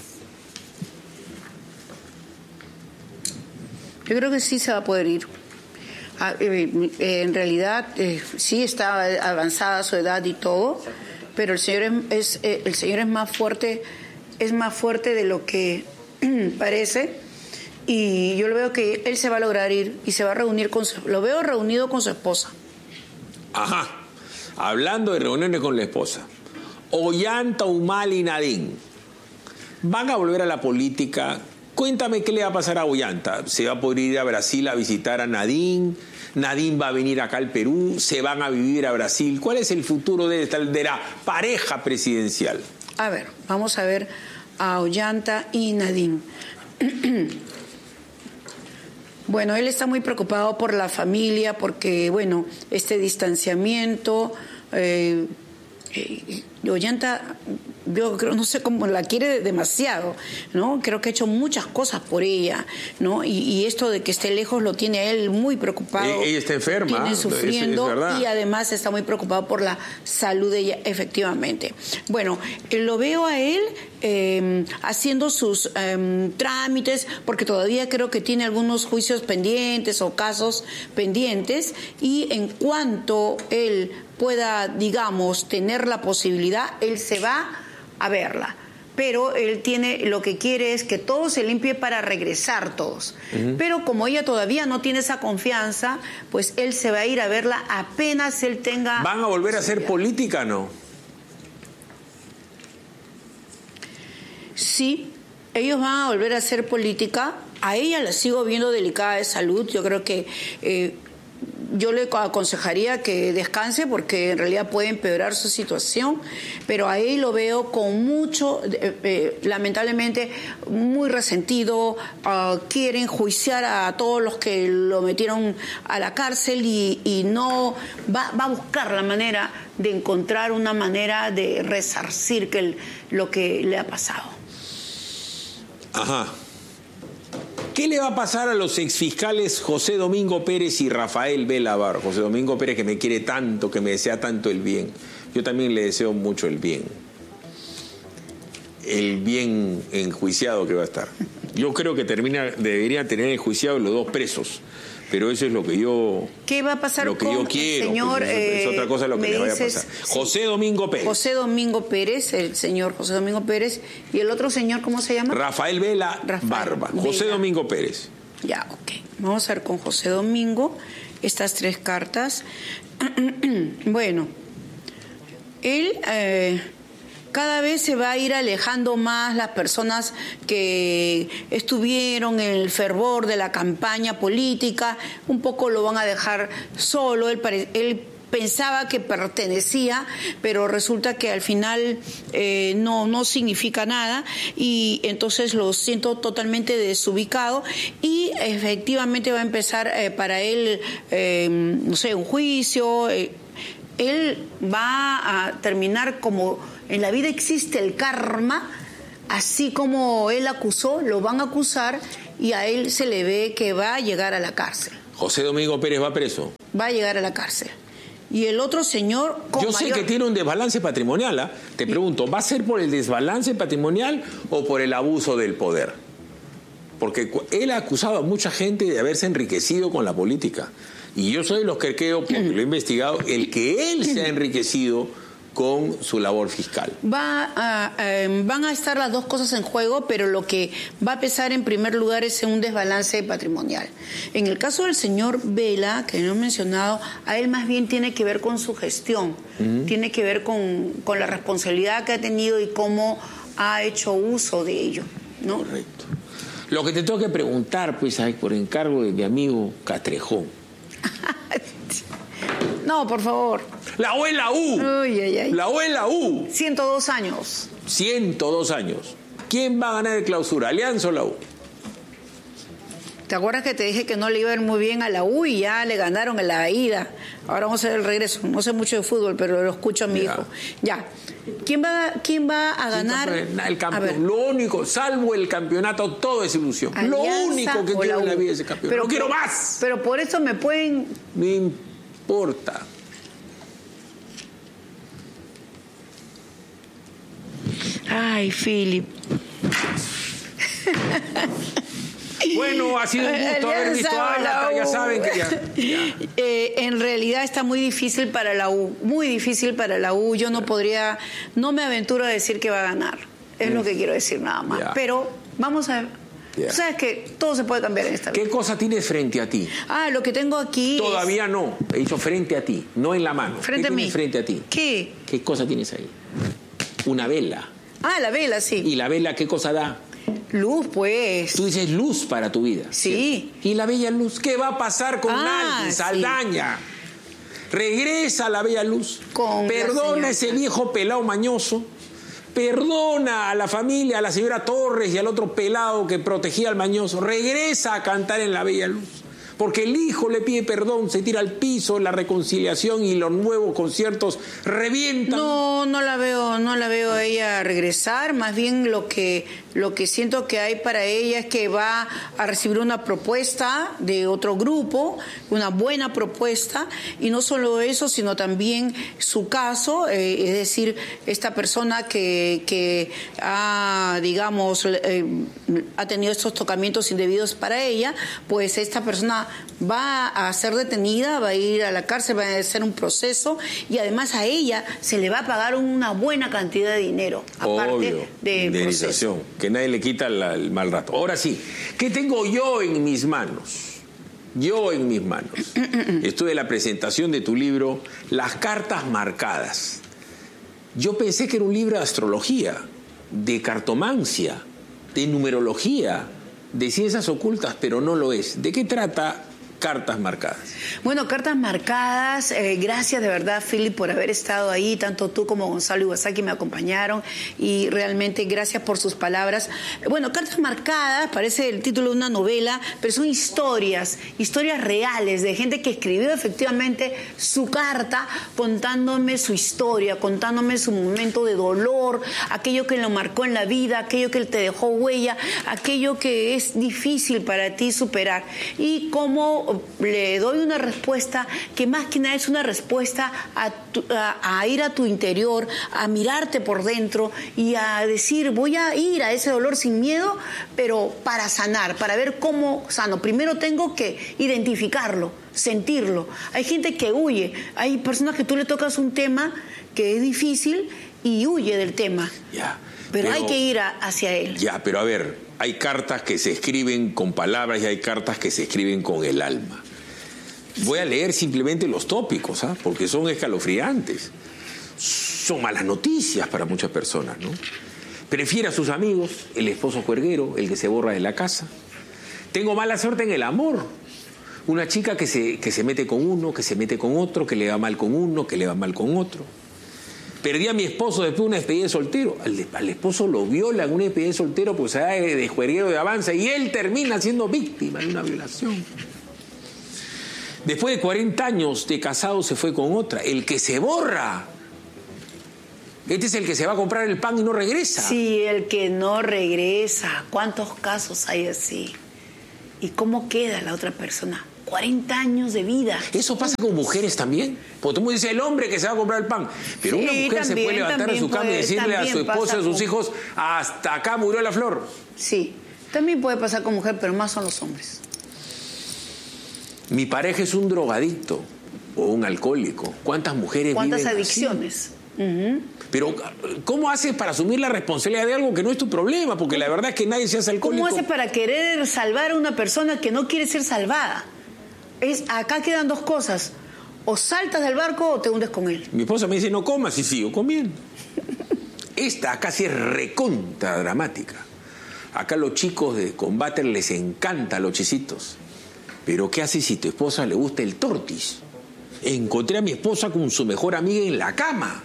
Yo creo que sí se va a poder ir. Ah, eh, eh, en realidad eh, sí está avanzada su edad y todo, pero el señor es, es eh, el señor es más fuerte, es más fuerte de lo que parece, y yo lo veo que él se va a lograr ir y se va a reunir con su, lo veo reunido con su esposa. Ajá. Hablando de reuniones con la esposa, Ollanta, Humala y Nadine van a volver a la política. Cuéntame qué le va a pasar a Ollanta. ¿Se va a poder ir a Brasil a visitar a Nadine? ¿Nadine va a venir acá al Perú? ¿Se van a vivir a Brasil? ¿Cuál es el futuro de, esta, de la pareja presidencial? A ver, vamos a ver a Ollanta y Nadine. Bueno, él está muy preocupado por la familia porque, bueno, este distanciamiento... Eh, eh, Ollanta, yo creo, no sé cómo la quiere demasiado, ¿no? Creo que ha hecho muchas cosas por ella, ¿no? Y, y esto de que esté lejos lo tiene a él muy preocupado. Ella, ella está enferma. Tiene sufriendo, es, es y además está muy preocupado por la salud de ella, efectivamente. Bueno, lo veo a él eh, haciendo sus eh, trámites, porque todavía creo que tiene algunos juicios pendientes o casos pendientes, y en cuanto él pueda, digamos, tener la posibilidad, él se va a verla. Pero él tiene, lo que quiere es que todo se limpie para regresar todos. Uh-huh. Pero como ella todavía no tiene esa confianza, pues él se va a ir a verla apenas él tenga... ¿Van a volver a hacer política, no? Sí, ellos van a volver a hacer política. A ella la sigo viendo delicada de salud. Yo creo que... Eh, yo le aconsejaría que descanse porque en realidad puede empeorar su situación, pero a él lo veo con mucho, eh, eh, lamentablemente, muy resentido. Uh, quiere enjuiciar a todos los que lo metieron a la cárcel y, y no va, va a buscar la manera de encontrar una manera de resarcir que el, lo que le ha pasado. Ajá. ¿Qué le va a pasar a los exfiscales José Domingo Pérez y Rafael Velavar? José Domingo Pérez, que me quiere tanto, que me desea tanto el bien. Yo también le deseo mucho el bien. El bien enjuiciado que va a estar. Yo creo que termina, deberían tener enjuiciados los dos presos. Pero eso es lo que yo... ¿Qué va a pasar lo que con yo quiero, el señor? Pues, es, es otra cosa lo que le vaya a pasar. José Domingo Pérez. José Domingo Pérez, el señor José Domingo Pérez. ¿Y el otro señor cómo se llama? Rafael Vela Rafael Barba. Vela. José Domingo Pérez. Ya, ok. Vamos a ver con José Domingo estas tres cartas. Bueno, él... Eh, cada vez se va a ir alejando más las personas que estuvieron en el fervor de la campaña política, un poco lo van a dejar solo, él, pare, él pensaba que pertenecía, pero resulta que al final eh, no, no significa nada y entonces lo siento totalmente desubicado y efectivamente va a empezar eh, para él, eh, no sé, un juicio. Eh, él va a terminar como en la vida existe el karma, así como él acusó, lo van a acusar y a él se le ve que va a llegar a la cárcel. José Domingo Pérez va preso. Va a llegar a la cárcel. Y el otro señor... Con Yo sé mayor... que tiene un desbalance patrimonial. ¿eh? Te pregunto, ¿va a ser por el desbalance patrimonial o por el abuso del poder? Porque él ha acusado a mucha gente de haberse enriquecido con la política. Y yo soy de los que creo, porque lo he investigado, el que él se ha enriquecido con su labor fiscal. Va a, eh, van a estar las dos cosas en juego, pero lo que va a pesar en primer lugar es un desbalance patrimonial. En el caso del señor Vela, que no he mencionado, a él más bien tiene que ver con su gestión, uh-huh. tiene que ver con, con la responsabilidad que ha tenido y cómo ha hecho uso de ello, ¿no? Correcto. Lo que te tengo que preguntar, pues, hay por encargo de mi amigo Castrejón. No, por favor. La U es la U. Uy, ay, ay. La U es la U. ciento dos años. ciento dos años. ¿Quién va a ganar el clausura? ¿Alianza o la U? ¿Te acuerdas que te dije que no le iba a ir muy bien a la U y ya le ganaron en la ida? Ahora vamos a ver el regreso. No sé mucho de fútbol, pero lo escucho a mi ya. hijo. Ya. ¿Quién va, quién va a ganar? El campeón. Lo único, salvo el campeonato, todo es ilusión. Lo único que quiero en la vida es el campeón. Pero no quiero más. Pero por eso me pueden... Me importa. Ay, Philip. Bueno, ha sido un gusto haber visto a Ágata, ya saben que ya... ya. Eh, en realidad está muy difícil para la U, muy difícil para la U. Yo no podría, no me aventuro a decir que va a ganar. Es mm. lo que quiero decir nada más. Ya. Pero vamos a ver. Yeah. Tú sabes que todo se puede cambiar en esta vida. ¿Qué cosa tienes frente a ti? Ah, lo que tengo aquí Todavía es... no. He dicho frente a ti, no en la mano. Frente ¿Qué a mí. tienes frente a ti? ¿Qué? ¿Qué cosa tienes ahí? Una vela. Ah, la vela, sí. ¿Y la vela qué cosa da? Luz, pues. Tú dices luz para tu vida. Sí. ¿sí? ¿Y la bella luz? ¿Qué va a pasar con ah, alguien? Saldaña. Sí. Regresa a la bella luz. Con Perdona a ese viejo pelado mañoso. Perdona a la familia, a la señora Torres y al otro pelado que protegía al mañoso. Regresa a cantar en la bella luz. Porque el hijo le pide perdón, se tira al piso, la reconciliación y los nuevos conciertos revientan. No, no la veo, no la veo a ella regresar. Más bien lo que, lo que siento que hay para ella es que va a recibir una propuesta de otro grupo, una buena propuesta, y no solo eso, sino también su caso, eh, es decir, esta persona que, que ha, digamos, eh, ha tenido estos tocamientos indebidos para ella, pues esta persona va a ser detenida, va a ir a la cárcel, va a hacer un proceso y además a ella se le va a pagar una buena cantidad de dinero, aparte Obvio, de indemnización, que nadie le quita la, el mal rato. Ahora sí, ¿qué tengo yo en mis manos? Yo en mis manos. Esto de la presentación de tu libro, Las cartas marcadas. Yo pensé que era un libro de astrología, de cartomancia, de numerología, de ciencias ocultas, pero no lo es. ¿De qué trata Cartas Marcadas? Bueno, Cartas Marcadas, eh, gracias de verdad, Philip, por haber estado ahí. Tanto tú como Gonzalo Iwasaki me acompañaron y realmente gracias por sus palabras. Bueno, Cartas Marcadas parece el título de una novela, pero son historias, historias reales de gente que escribió efectivamente su carta contándome su historia, contándome su momento de dolor, aquello que lo marcó en la vida, aquello que te dejó huella, aquello que es difícil para ti superar y cómo le doy una respuesta que más que nada es una respuesta a, tu, a, a ir a tu interior, a mirarte por dentro y a decir, voy a ir a ese dolor sin miedo, pero para sanar, para ver cómo sano. Primero tengo que identificarlo, sentirlo. Hay gente que huye, hay personas que tú le tocas un tema que es difícil y huye del tema. Ya, pero, pero hay que ir a, hacia él. Ya, pero a ver, hay cartas que se escriben con palabras y hay cartas que se escriben con el alma. Voy a leer simplemente los tópicos, ¿ah? Porque son escalofriantes. son malas noticias para muchas personas, ¿no? Prefiere a sus amigos, el esposo juerguero, el que se borra de la casa. Tengo mala suerte en el amor. Una chica que se, que se mete con uno, que se mete con otro, que le va mal con uno, que le va mal con otro. Perdí a mi esposo después de una despedida de soltero. Al, al esposo lo viola en una despedida de soltero porque se da de, de juerguero de avanza y él termina siendo víctima de una violación. Después de cuarenta años de casado se fue con otra. El que se borra. Este es el que se va a comprar el pan y no regresa. Sí, el que no regresa. ¿Cuántos casos hay así? ¿Y cómo queda la otra persona? cuarenta años de vida. ¿Eso pasa con mujeres también? Porque tú me dices el hombre que se va a comprar el pan. Pero sí, una mujer también, se puede levantar de su cama puede, y decirle a su esposo y a sus hijos, hasta acá murió la flor. Sí, también puede pasar con mujer, pero más son los hombres. Mi pareja es un drogadicto o un alcohólico. ¿Cuántas mujeres ¿Cuántas viven adicciones? Así? Uh-huh. Pero, ¿cómo haces para asumir la responsabilidad de algo que no es tu problema? Porque la verdad es que nadie se hace alcohólico. ¿Cómo haces para querer salvar a una persona que no quiere ser salvada? Es, acá quedan dos cosas. O saltas del barco o te hundes con él. Mi esposa me dice, no comas, y sigo comiendo. Esta acá sí es recontra dramática. Acá los chicos de combate les encanta los chisitos. Pero ¿qué haces si a tu esposa le gusta el tortis? Encontré a mi esposa con su mejor amiga en la cama.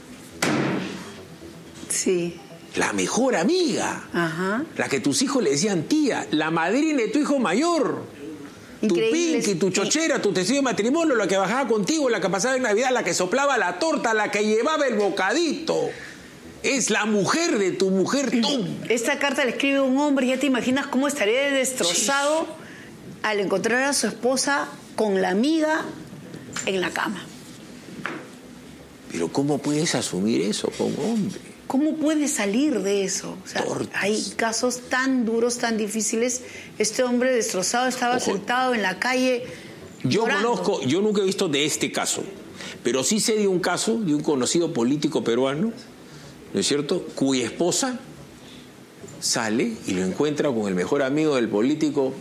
Sí. La mejor amiga. Ajá. La que tus hijos le decían tía. La madrina de tu hijo mayor. Increíble. Tu pinky, tu chochera, tu testigo de matrimonio, la que bajaba contigo, la que pasaba en Navidad, la que soplaba la torta, la que llevaba el bocadito. Es la mujer de tu mujer, tú. Esta carta la escribe un hombre, ya te imaginas cómo estaría destrozado sí. al encontrar a su esposa con la amiga en la cama. Pero ¿cómo puedes asumir eso como hombre? ¿Cómo puedes salir de eso? O sea, hay casos tan duros, tan difíciles. Este hombre destrozado estaba Ojo. sentado en la calle Yo llorando. conozco, yo nunca he visto de este caso, pero sí sé de un caso de un conocido político peruano, ¿no es cierto?, cuya esposa sale y lo encuentra con el mejor amigo del político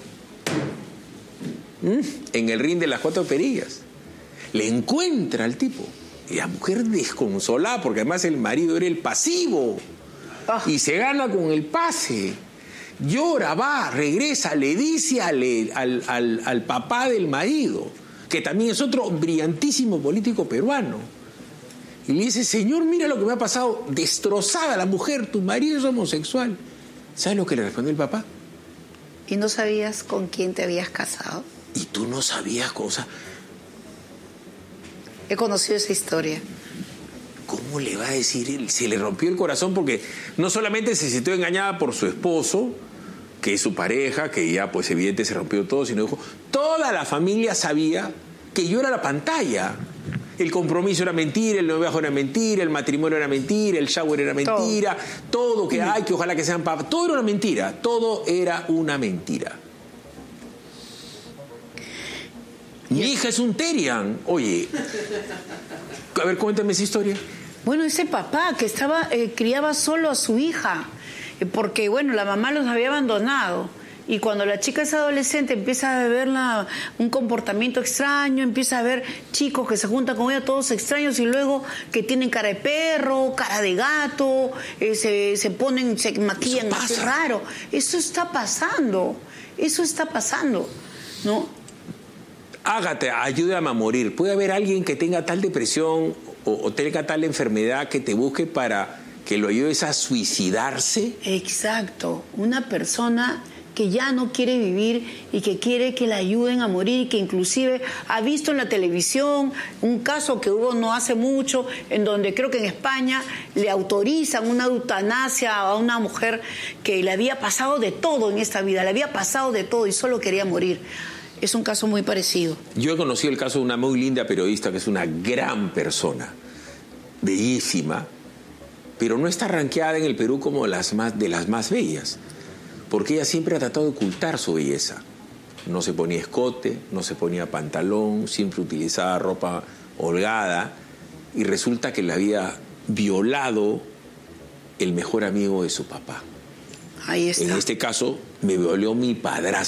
¿Mm? en el ring de las cuatro perillas. Le encuentra al tipo. Y la mujer desconsolada, porque además el marido era el pasivo. Oh. Y se gana con el pase. Llora, va, regresa, le dice al, al, al, al papá del marido, que también es otro brillantísimo político peruano. Y le dice, señor, mira lo que me ha pasado. Destrozada la mujer, tu marido es homosexual. ¿Sabes lo que le respondió el papá? ¿Y no sabías con quién te habías casado? Y tú no sabías cosas. He conocido esa historia. ¿Cómo le va a decir? Se le rompió el corazón porque no solamente se sintió engañada por su esposo, que es su pareja, que ya pues evidente se rompió todo, sino dijo, toda la familia sabía que yo era la pantalla. El compromiso era mentira, el noviazgo era mentira, el matrimonio era mentira, el shower era mentira, todo, todo que hay, que ojalá que sean papás, todo era una mentira, todo era una mentira. Mi hija es un Terian. Oye, a ver, cuéntame esa historia. Bueno, ese papá que estaba eh, criaba solo a su hija, eh, porque, bueno, la mamá los había abandonado. Y cuando la chica es adolescente empieza a ver la, un comportamiento extraño, empieza a ver chicos que se juntan con ella, todos extraños, y luego que tienen cara de perro, cara de gato, eh, se, se ponen, se maquillan así raro. Eso está pasando, eso está pasando, ¿no? Hágate, ayúdame a morir. Puede haber alguien que tenga tal depresión o, o tenga tal enfermedad que te busque para que lo ayudes a suicidarse. Exacto, una persona que ya no quiere vivir y que quiere que la ayuden a morir, y que inclusive ha visto en la televisión un caso que hubo no hace mucho, en donde creo que en España le autorizan una eutanasia a una mujer que le había pasado de todo en esta vida, le había pasado de todo y solo quería morir. Es un caso muy parecido. Yo he conocido el caso de una muy linda periodista que es una gran persona, bellísima, pero no está rankeada en el Perú como las más, de las más bellas, porque ella siempre ha tratado de ocultar su belleza. No se ponía escote, no se ponía pantalón, siempre utilizaba ropa holgada, y resulta que le había violado el mejor amigo de su papá. Ahí está. En este caso, me violó mi padrastro.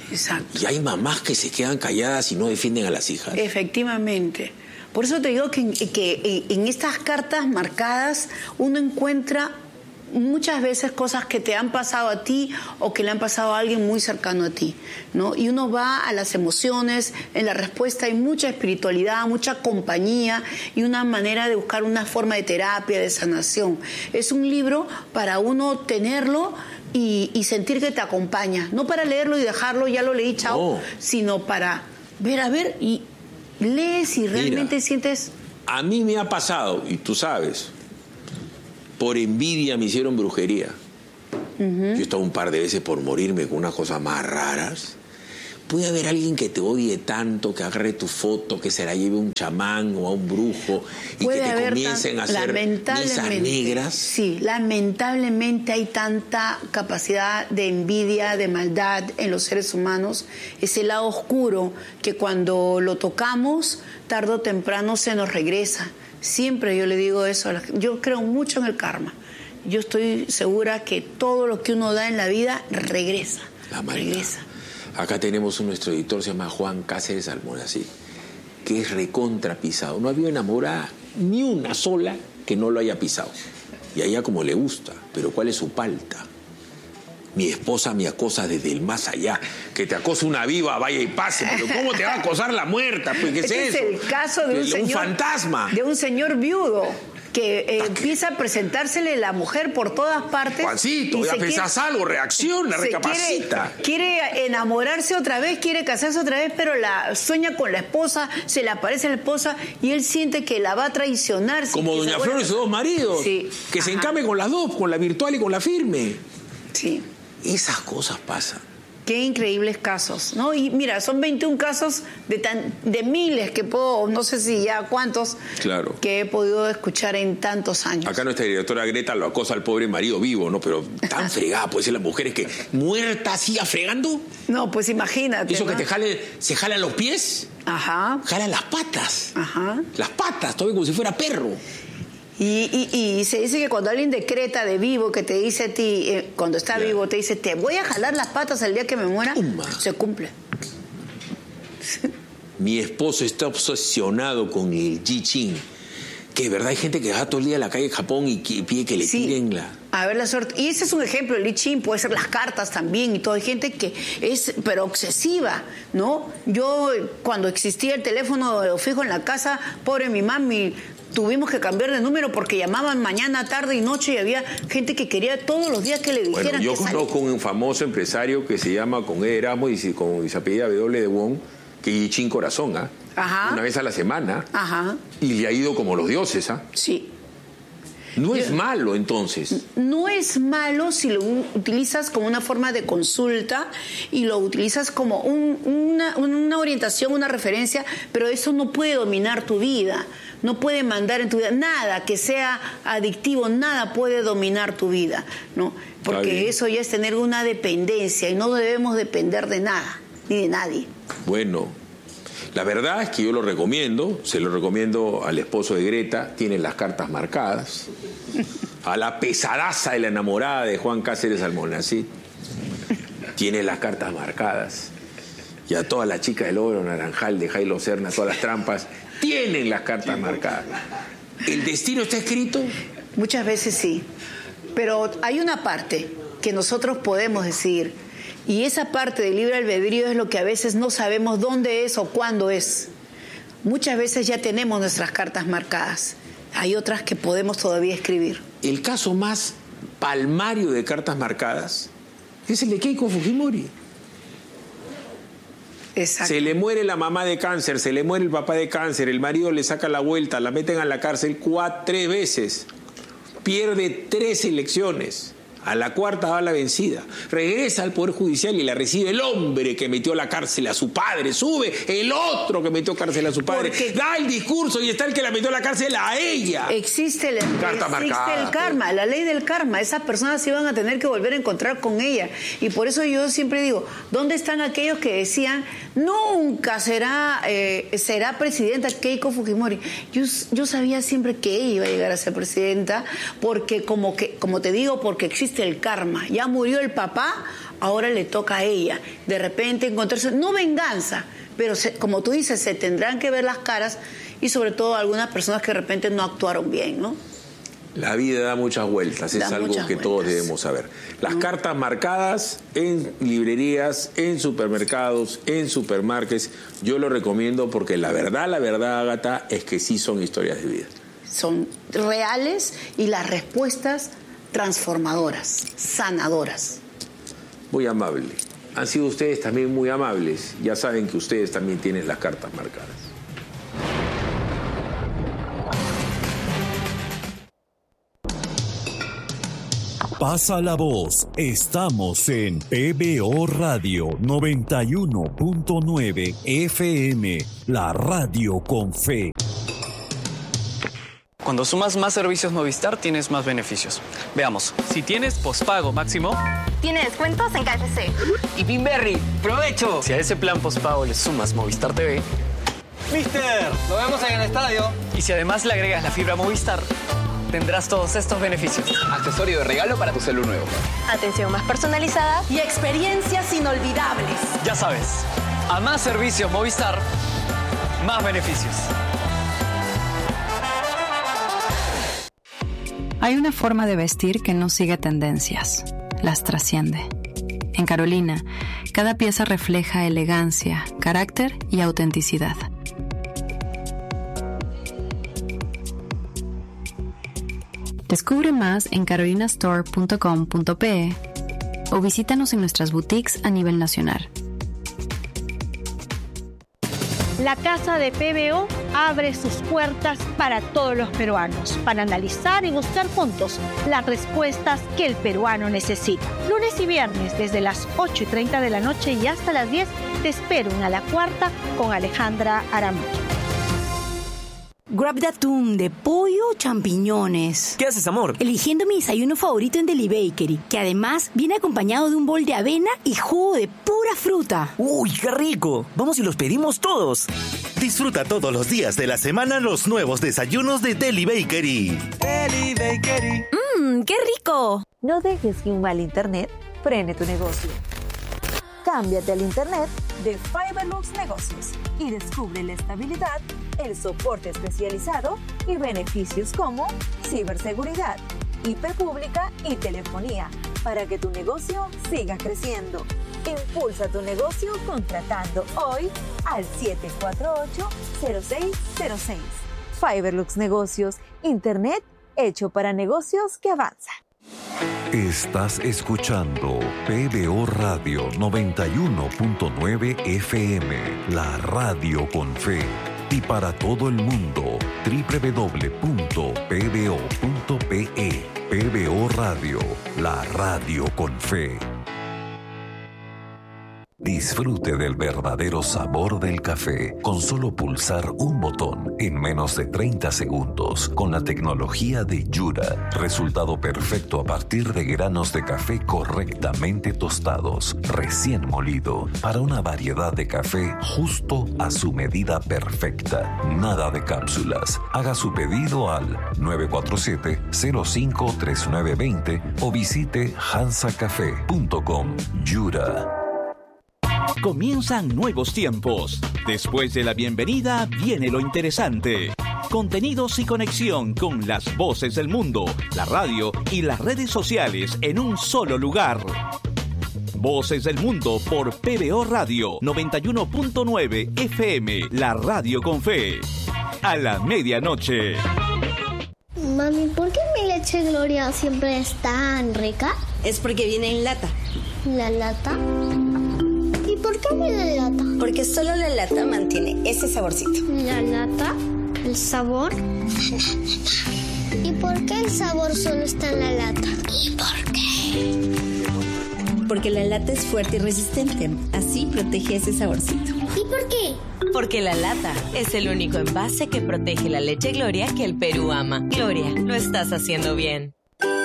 Exacto. Y hay mamás que se quedan calladas y no defienden a las hijas. Efectivamente. Por eso te digo que, que en estas cartas marcadas uno encuentra muchas veces cosas que te han pasado a ti o que le han pasado a alguien muy cercano a ti, ¿no? Y uno va a las emociones, en la respuesta hay mucha espiritualidad, mucha compañía y una manera de buscar una forma de terapia, de sanación. Es un libro para uno tenerlo y, y sentir que te acompaña, no para leerlo y dejarlo, ya lo leí, chao, no. Sino para ver, a ver, y lees y realmente Mira, sientes... A mí me ha pasado, y tú sabes, por envidia me hicieron brujería. Uh-huh. Yo he estado un par de veces por morirme con unas cosas más raras. Puede haber alguien que te odie tanto, que agarre tu foto, que se la lleve un chamán o a un brujo y Puede que te comiencen tan, a hacer mesas negras. Sí, lamentablemente hay tanta capacidad de envidia, de maldad en los seres humanos. Ese lado oscuro que cuando lo tocamos, tarde o temprano se nos regresa. Siempre yo le digo eso. Yo creo mucho en el karma. Yo estoy segura que todo lo que uno da en la vida regresa. La regresa. Acá tenemos un nuestro editor, se llama Juan Cáceres Almonacid, que es recontra pisado. No había enamorada ni una sola que no lo haya pisado. Y a ella como le gusta. Pero ¿cuál es su palta? Mi esposa me acosa desde el más allá. Que te acosa una viva, vaya y pase. Pero ¿cómo te va a acosar la muerta? Pues, ¿qué es este eso? Es el caso de un, un señor, fantasma. De un señor viudo que eh, empieza a presentársele la mujer por todas partes. Juancito, ya pensás algo, reacciona, recapacita. Quiere, quiere enamorarse otra vez, quiere casarse otra vez, pero la sueña con la esposa, se le aparece la esposa y él siente que la va a traicionar. Como Doña Flor y sus dos maridos. Sí. Que Ajá. se encame con las dos, con la virtual y con la firme. Sí. Esas cosas pasan. Qué increíbles casos, ¿no? Y mira, son veintiún casos de tan, de miles que puedo, no sé si ya cuántos, claro, que he podido escuchar en tantos años. Acá nuestra directora Greta lo acosa al pobre marido vivo, ¿no? Pero tan fregada puede ser la mujer, es que muerta siga fregando. No, pues imagínate. Eso, ¿no? Que te jale, se jalan los pies. Ajá. Jalan las patas. Ajá. Las patas, todavía como si fuera perro. Y, y, y se dice que cuando alguien decreta de vivo, que te dice a ti, eh, cuando está yeah. vivo, te dice, te voy a jalar las patas el día que me muera, Uma. se cumple. Mi esposo está obsesionado con el I Ching. Que de verdad hay gente que va todo el día a la calle de Japón y que pide que le sí. tiren la... A ver la suerte. Y ese es un ejemplo, el I Ching, puede ser las cartas también y todo. Hay gente que es, pero obsesiva, ¿no? Yo, cuando existía el teléfono fijo en la casa, pobre mi mami, tuvimos que cambiar de número porque llamaban mañana, tarde y noche y había gente que quería todos los días que le dijeran. Bueno, yo que conozco sale. un famoso empresario que se llama con E. Erasmo y con se apellida W. de Wong, que I Ching corazón, ¿ah? ¿eh? Ajá. Una vez a la semana. Ajá. Y le ha ido como los dioses, ¿ah? ¿eh? Sí. No es malo, entonces. No es malo si lo utilizas como una forma de consulta y lo utilizas como un, una, una orientación, una referencia, pero eso no puede dominar tu vida, no puede mandar en tu vida nada que sea adictivo, nada puede dominar tu vida, ¿no? Porque eso ya es tener una dependencia y no debemos depender de nada, ni de nadie. Bueno, la verdad es que yo lo recomiendo, se lo recomiendo al esposo de Greta, tiene las cartas marcadas, a la pesadaza de la enamorada de Juan Cáceres Almonacid, tiene las cartas marcadas, y a todas las chicas del Oro Naranjal de Jailo Serna, todas las trampas, tienen las cartas marcadas. ¿El destino está escrito? Muchas veces sí, pero hay una parte que nosotros podemos decidir. Y esa parte del libre albedrío es lo que a veces no sabemos dónde es o cuándo es. Muchas veces ya tenemos nuestras cartas marcadas. Hay otras que podemos todavía escribir. El caso más palmario de cartas marcadas es el de Keiko Fujimori. Exacto. Se le muere la mamá de cáncer, se le muere el papá de cáncer, el marido le saca la vuelta, la meten a la cárcel cuatro, tres veces. Pierde tres elecciones. A la cuarta va la vencida. Regresa al Poder Judicial y la recibe el hombre que metió a la cárcel a su padre. Sube el otro que metió a cárcel a su padre. Porque da el discurso y está el que la metió a la cárcel a ella. Existe el, Carta existe marcada, el karma, la ley del karma. Esas personas se iban a tener que volver a encontrar con ella. Y por eso yo siempre digo, ¿dónde están aquellos que decían nunca será, eh, será presidenta Keiko Fujimori? Yo, yo sabía siempre que ella iba a llegar a ser presidenta porque como, que, como te digo, porque existe existe el karma. Ya murió el papá, ahora le toca a ella. De repente encontrarse, no venganza, pero se, como tú dices, se tendrán que ver las caras y sobre todo algunas personas que de repente no actuaron bien, ¿no? La vida da muchas vueltas, es Da algo muchas que todos vueltas. debemos saber. Las ¿No? cartas marcadas en librerías, en supermercados, en supermarkets, yo lo recomiendo porque la verdad, la verdad, Ágata, es que sí son historias de vida. Son reales y las respuestas transformadoras, sanadoras. Muy amable. Han sido ustedes también muy amables. Ya saben que ustedes también tienen las cartas marcadas. Pasa la voz. Estamos en P B O Radio noventa y uno punto nueve F M, la radio con fe. Cuando sumas más servicios Movistar, tienes más beneficios. Veamos. Si tienes pospago máximo, Tiene descuentos en K F C. y Pinberry, ¡provecho! Si a ese plan pospago le sumas Movistar T V, Mister, nos vemos en el estadio. y si además le agregas la fibra Movistar, tendrás todos estos beneficios. Accesorio de regalo para tu celu nuevo. Atención más personalizada Y experiencias inolvidables. Ya sabes, a más servicios Movistar, más beneficios. Hay una forma de vestir que no sigue tendencias, las trasciende. En Carolina, cada pieza refleja elegancia, carácter y autenticidad. Descubre más en carolinastore punto com punto pe o visítanos en nuestras boutiques a nivel nacional. La Casa de P B O abre sus puertas para todos los peruanos, para analizar y buscar juntos las respuestas que el peruano necesita. Lunes y viernes, desde las ocho y treinta de la noche y hasta las diez, te espero en A la Cuarta con Alejandra Aramillo. Grab de atún, de pollo o champiñones. ¿Qué haces, amor? Eligiendo mi desayuno favorito en Deli Bakery, que además viene acompañado de un bol de avena y jugo de pura fruta. ¡Uy, qué rico! Vamos y los pedimos todos. Disfruta todos los días de la semana los nuevos desayunos de Deli Bakery. Deli Bakery. ¡Mmm, qué rico! No dejes que un mal internet frene tu negocio. Cámbiate al internet de Fiberlux Negocios y descubre la estabilidad, el soporte especializado y beneficios como ciberseguridad, I P pública y telefonía para que tu negocio siga creciendo. Impulsa tu negocio contratando hoy al siete cuatro ocho, cero seis cero seis. Fiberlux Negocios, internet hecho para negocios que avanzan. Estás escuchando P B O Radio noventa y uno punto nueve F M, la radio con fe. Y para todo el mundo, doble u doble u doble u punto p b o punto p e. P B O Radio, la radio con fe. Disfrute del verdadero sabor del café con solo pulsar un botón en menos de treinta segundos con la tecnología de Yura. Resultado perfecto a partir de granos de café correctamente tostados, recién molido, para una variedad de café justo a su medida perfecta. Nada de cápsulas. Haga su pedido al nueve cuatro siete, cero cinco tres nueve dos cero o visite hansa café punto com. Yura. Comienzan nuevos tiempos. Después de la bienvenida viene lo interesante. Contenidos y conexión con las voces del mundo, la radio y las redes sociales en un solo lugar. Voces del Mundo por P B O Radio noventa y uno punto nueve F M, la radio con fe. A la medianoche. Mami, ¿por qué mi leche Gloria siempre es tan rica? Es porque viene en lata. ¿La lata? ¿Y por qué viene en lata? Porque solo la lata mantiene ese saborcito. ¿La lata? ¿El sabor? ¿Y por qué el sabor solo está en la lata? ¿Y por qué? Porque la lata es fuerte y resistente. Así protege ese saborcito. ¿Y por qué? Porque la lata es el único envase que protege la leche Gloria que el Perú ama. Gloria, lo estás haciendo bien.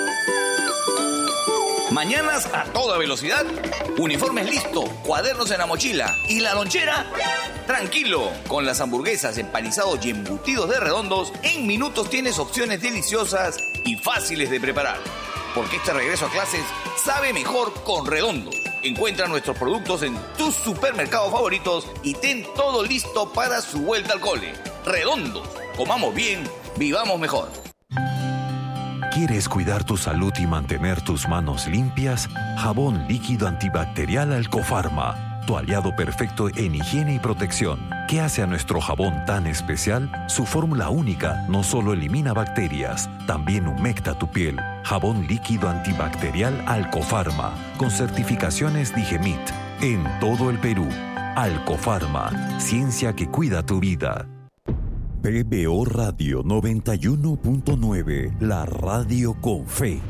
Mañanas a toda velocidad, uniformes listo, cuadernos en la mochila y la lonchera, tranquilo. Con las hamburguesas, empanizados y embutidos de Redondos, en minutos tienes opciones deliciosas y fáciles de preparar. porque este regreso a clases sabe mejor con Redondo. Encuentra nuestros productos en tus supermercados favoritos y ten todo listo para su vuelta al cole. Redondo, comamos bien, vivamos mejor. ¿Quieres cuidar tu salud y mantener tus manos limpias? Jabón líquido antibacterial Alcofarma, tu aliado perfecto en higiene y protección. ¿Qué hace a nuestro jabón tan especial? Su fórmula única no solo elimina bacterias, también humecta tu piel. Jabón líquido antibacterial Alcofarma, con certificaciones Digemit, en todo el Perú. Alcofarma, ciencia que cuida tu vida. P B O Radio noventa y uno punto nueve, la radio con fe.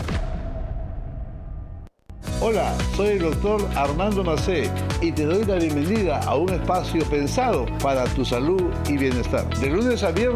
Hola, soy el doctor Armando Macé y te doy la bienvenida a un espacio pensado para tu salud y bienestar. De lunes a viernes